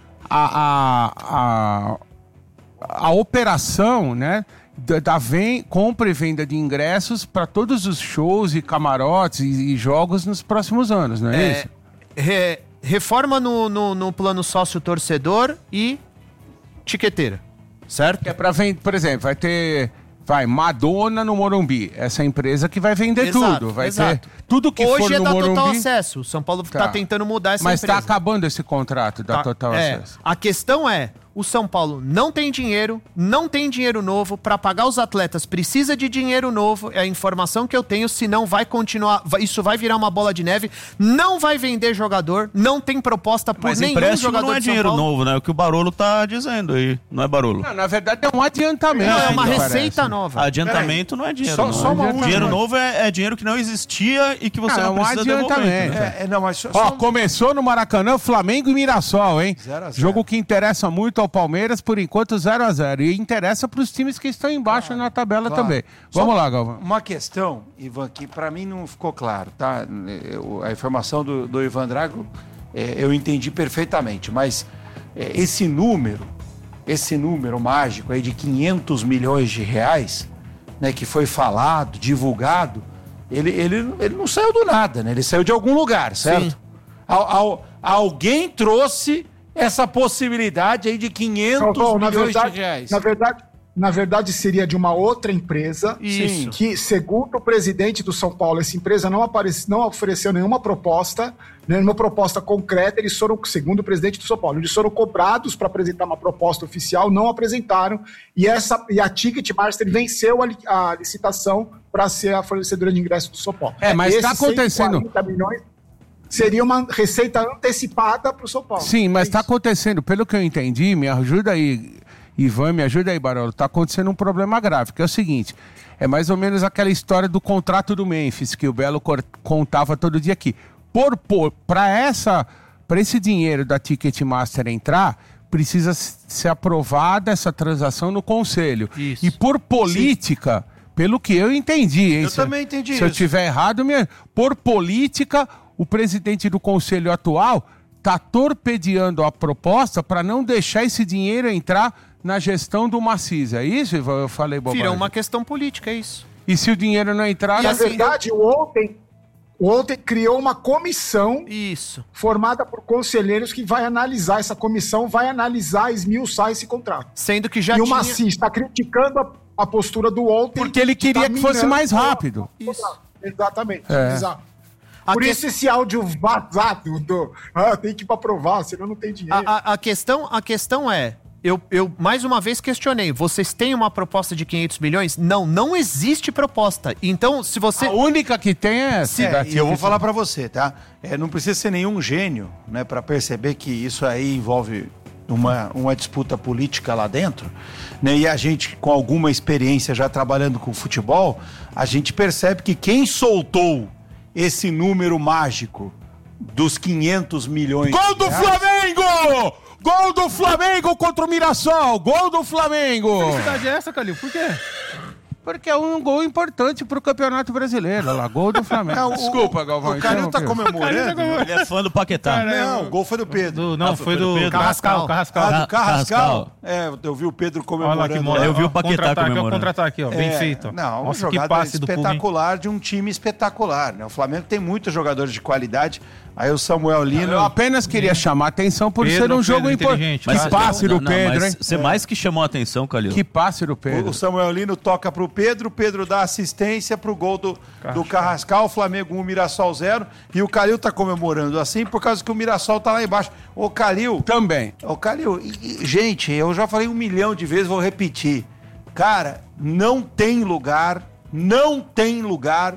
a, a, a, a operação, né, da, da ven- compra e venda de ingressos para todos os shows e camarotes e, e jogos nos próximos anos, não é, é isso? Re, reforma no, no, no plano sócio-torcedor e tiqueteira, certo? É para vender, por exemplo, vai ter... Vai, Madonna no Morumbi. Essa empresa que vai vender Exato, tudo. Vai exato. ter tudo que Hoje for é no da Morumbi. Total Acesso. O São Paulo está Tá. tentando mudar essa Mas empresa. está acabando esse contrato da Tá, Total é. Acesso. A questão é, o São Paulo não tem dinheiro, não tem dinheiro novo, para pagar os atletas precisa de dinheiro novo, é a informação que eu tenho, senão vai continuar, vai, isso vai virar uma bola de neve, não vai vender jogador, não tem proposta por Mas nenhum empréstimo jogador não é de São dinheiro Paulo. novo, né? O que o Barolo tá dizendo aí, não é Barolo? Não, na verdade é um adiantamento. Não, é uma me receita parece. nova. Adiantamento não é dinheiro Só- novo. só uma última- Dinheiro novo é, é dinheiro que não existia e que você Ah, não, é um precisa devolver. adiantamento. entendeu? É, é, não, mas só, Ó, só- começou no Maracanã, Flamengo e Mirassol, hein? zero a zero. Jogo que interessa muito ao Palmeiras, por enquanto zero a zero. E interessa para os times que estão embaixo na tabela Claro. também. Só Vamos lá, Galvão. Uma questão, Ivan, que para mim não ficou claro, tá? Eu- a informação do, do Ivan Drago é, eu entendi perfeitamente, mas é, esse número, esse número mágico aí de quinhentos milhões de reais, né, que foi falado, divulgado, ele, ele, ele não saiu do nada, né? Ele saiu de algum lugar, certo? Al, al, alguém trouxe essa possibilidade aí de quinhentos Galvão, na milhões verdade, de reais. Na verdade, na verdade, seria de uma outra empresa. Isso. Que, segundo o presidente do São Paulo, essa empresa não, aparece, não ofereceu nenhuma proposta, nenhuma proposta concreta. Eles foram, segundo o presidente do São Paulo, eles foram cobrados para apresentar uma proposta oficial, não apresentaram. E, essa, e a Ticketmaster venceu a, li- a licitação para ser a fornecedora de ingressos do São Paulo. É, mas Esses tá acontecendo- cento e quarenta milhões seria uma receita antecipada para o São Paulo. Sim, mas É está isso. acontecendo, pelo que eu entendi, me ajuda aí, Ivan, me ajuda aí, Barolo. Está acontecendo um problema grave, que é o seguinte: é mais ou menos aquela história do contrato do Memphis, que o Belo cor- contava todo dia aqui. Por, por, para essa, para esse dinheiro da Ticketmaster entrar, precisa s- ser aprovada essa transação no conselho. Isso. E por política, pelo que eu entendi, hein? Eu se também entendi Se eu isso. tiver errado, me... por política, o presidente do conselho atual está torpedeando a proposta para não deixar esse dinheiro entrar na gestão do Maciz. É isso, Ivan? Eu falei bobagem. Virou uma questão política, é isso. E se o dinheiro não entrar... E, na assim, verdade, o ontem, o ontem criou uma comissão Isso. formada por conselheiros que vai analisar, essa comissão vai analisar, esmiuçar esse contrato. Sendo que já e o tinha... Maciz está criticando a, a postura do ontem. Porque ele queria tá que fosse minando mais o- rápido. Isso. Exatamente. É. Exato. A Por que- isso esse áudio vazado do ah, tem que ir para provar, senão não tem dinheiro. A, a- a questão, a questão é, eu, eu mais uma vez questionei, vocês têm uma proposta de quinhentos milhões? Não, não existe proposta. Então, se você... A única que tem é essa. É, da e eu vou Ticket- falar pra você, tá? É, não precisa ser nenhum gênio, né, para perceber que isso aí envolve uma, uma disputa política lá dentro, né? E a gente, com alguma experiência já trabalhando com futebol, a gente percebe que quem soltou esse número mágico dos quinhentos milhões... Gol do de reais- Flamengo! Gol do Flamengo contra o Mirassol! Gol do Flamengo! Que felicidade é essa, Calil? Por quê? Porque é um gol importante pro Campeonato Brasileiro. Olha lá, gol do Flamengo. É, o- Desculpa, Galvão. O Calil tá interrompi. comemorando. Ele é fã do Paquetá. Não, o gol foi do Pedro. Do- não, Ah, foi foi do do Pedro. Carrascal. Carrascal. Ah, do Carrascal? Carrascal. É, eu vi o Pedro Olha lá que comemorando. moral. Eu vi o Ó, Paquetá contra-ataque, ó, comemorando. contra-ataque, ó, bem É, feito. ó. Não, uma Nossa, que jogada passe do Pulga, hein? espetacular de um time espetacular, né? O Flamengo tem muitos jogadores de qualidade. Aí o Samuel Lino... Eu apenas queria chamar a atenção por Pedro, ser um jogo Pedro importante. inteligente, Que cara. passe do Não, não, Pedro, mas hein? Você mais que chamou a atenção, Calil. Que passe do O, Pedro. o Samuel Lino toca pro Pedro, o Pedro dá assistência pro gol do, do Carrascal, o Flamengo um, Mirassol zero. E o Calil tá comemorando assim por causa que o Mirassol tá lá embaixo. Ô Calil... Também. Ô Calil, e- e, gente, eu já falei um milhão de vezes, vou repetir. Cara, não tem lugar, não tem lugar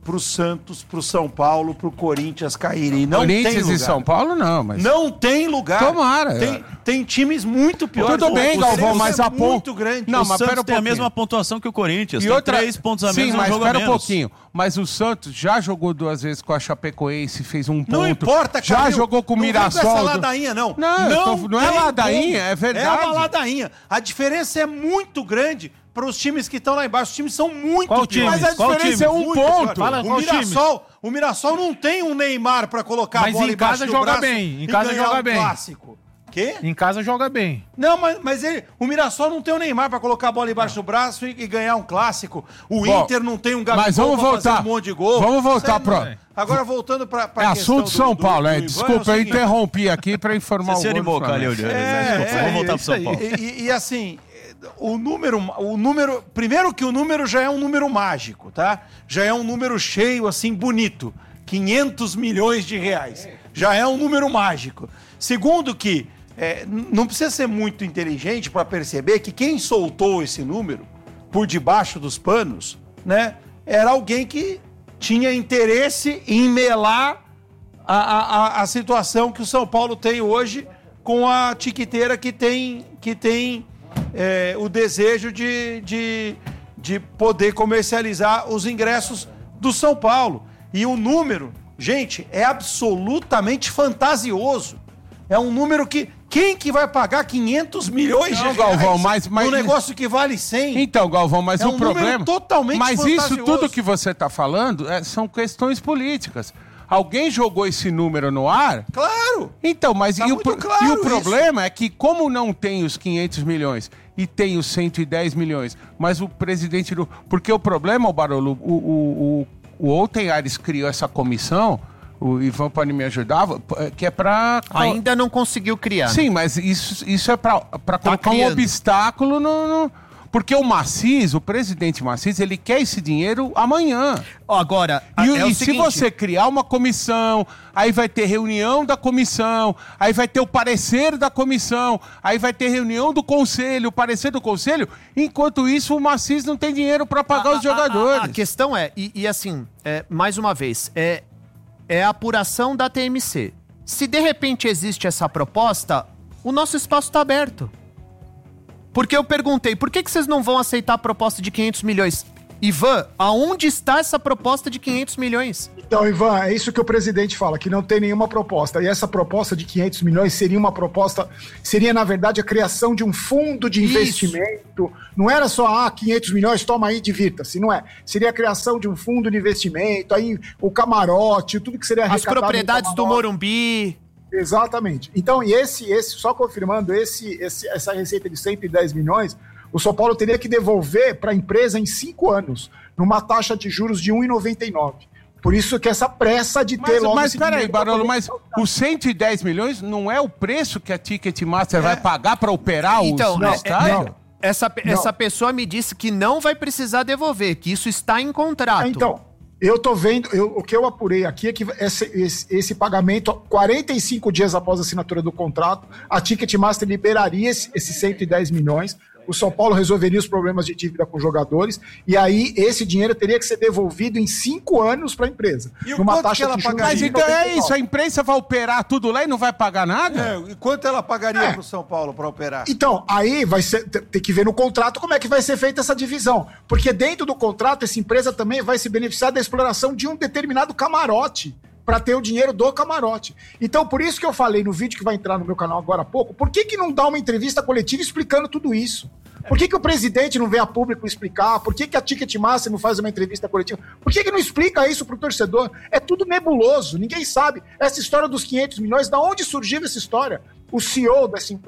pro Santos, pro São Paulo, pro Corinthians caírem. Não Corinthians tem lugar. e São Paulo não, mas... Não tem lugar. Tomara. Tem, tem times muito piores. Tudo bem, o Galvão, mas é a ponto... muito grande. Não, Não, o mas Santos pera um tem a pouquinho. mesma pontuação que o Corinthians. E tem outra... três pontos a Sim, menos, um mas jogo a espera um menos. pouquinho. Mas o Santos já jogou duas vezes com a Chapecoense, fez um ponto. Não importa, Já Calil, jogou com o não vem Mirassol. com essa do- ladainha, não. Não, eu tô- não é tem ladainha, como. é verdade. É uma ladainha. A diferença é muito grande para os times que estão lá embaixo. Os times são muito Qual piores. time? Mas a Qual diferença time? é um Muito ponto. pior. Fala, o, qual Mirassol, o Mirassol não tem um Neymar para colocar Mas a bola em embaixo casa do joga braço bem, em e casa ganhar joga um bem. clássico. Quê? Em casa joga bem. Não, mas, mas ele, o Mirassol não tem o Neymar para colocar a bola embaixo do braço e, e ganhar um clássico. O Bom, Inter não tem um Gabigol mas vamos pra fazer voltar. um monte de gol. Vamos voltar Isso aí não pro- é. Agora voltando para É assunto São Paulo, é. Desculpa, eu interrompi aqui para informar Você se o animou, Gordo Calil. Flamengo. É, Desculpa, vamos voltar pro São Paulo. E, e- e assim, o número, o número. Primeiro que o número já é um número mágico, tá? Já é um número cheio, assim, bonito. quinhentos milhões de reais. Já é um número mágico. Segundo que é, n- não precisa ser muito inteligente para perceber que quem soltou esse número por debaixo dos panos, né? Era alguém que tinha interesse em melar a, a, a- a situação que o São Paulo tem hoje com a tiquiteira que tem, que tem é, o desejo de, de, de poder comercializar os ingressos do São Paulo. E o número, gente, é absolutamente fantasioso. É um número que... Quem que vai pagar quinhentos milhões Não, de reais Galvão, mas- mas- num negócio que vale cem? Então, Galvão, mas É o um número problema... totalmente Mas isso fantasioso. tudo que você está falando é, são questões políticas. Alguém jogou esse número no ar? Claro! Então, mas Tá e, o, muito pro- claro e o isso. problema é que como não tem os quinhentos milhões e tem os cento e dez milhões, mas o presidente do... Porque o problema, o Barolo, o, o, o, o Outen Ares criou essa comissão, o Ivan pode me ajudar, que é para... Ainda não conseguiu criar. Sim, mas isso, isso é para colocar um criando. obstáculo no, no- Porque o Macis, o presidente Macis, ele quer esse dinheiro amanhã. Ó, agora, E, é o e se seguinte- você criar uma comissão, aí vai ter reunião da comissão, aí vai ter o parecer da comissão, aí vai ter reunião do conselho, o parecer do conselho, enquanto isso o Macis não tem dinheiro para pagar os jogadores. A, a questão é, e, e assim, é, mais uma vez, é, é a apuração da T M C. Se de repente existe essa proposta, o nosso espaço está aberto. Porque eu perguntei, por que, que vocês não vão aceitar a proposta de quinhentos milhões? Ivan, aonde está essa proposta de quinhentos milhões? Então, Ivan, é isso que o presidente fala, que não tem nenhuma proposta. E essa proposta de quinhentos milhões seria uma proposta, seria, na verdade, a criação de um fundo de Isso. investimento. Não era só, ah, quinhentos milhões, toma aí, divirta-se. Não é. Seria a criação de um fundo de investimento, aí o camarote, tudo que seria As arrecadado no propriedades do camarote. Morumbi. Exatamente. Então, e esse, esse só confirmando, esse, esse, essa receita de cento e dez milhões, o São Paulo teria que devolver para a empresa em cinco anos, numa taxa de juros de um vírgula noventa e nove. Por isso que essa pressa de ter Mas, logo mas esse peraí, dinheiro pra Barolo, poder- mas os cento e dez milhões não é o preço que a Ticketmaster vai pagar para operar Então, os não, estádios? é- essa, Não. essa pessoa me disse que não vai precisar devolver, que isso está em contrato. Então, eu tô vendo, eu- o que eu apurei aqui é que esse, esse, esse pagamento, quarenta e cinco dias após a assinatura do contrato, a Ticketmaster liberaria esse- esses cento e dez milhões, o São Paulo resolveria os problemas de dívida com os jogadores, e aí esse dinheiro teria que ser devolvido em cinco anos para a empresa. E o quanto que ela de juros pagaria? Mas de então é noventa e isso, nove. a imprensa vai operar tudo lá e não vai pagar nada? É, e quanto ela pagaria É. pro São Paulo para operar? Então, aí vai ser, te- ter que ver no contrato como é que vai ser feita essa divisão. Porque dentro do contrato, essa empresa também vai se beneficiar da exploração de um determinado camarote para ter o dinheiro do camarote. Então, por isso que eu falei no vídeo que vai entrar no meu canal agora há pouco, por que, que não dá uma entrevista coletiva explicando tudo isso? Por que, que o presidente não vem a público explicar? Por que, que a Ticketmaster não faz uma entrevista coletiva? Por que, que não explica isso pro torcedor? É tudo nebuloso, ninguém sabe. Essa história dos quinhentos milhões, da onde surgiu essa história? O C E O dessa empresa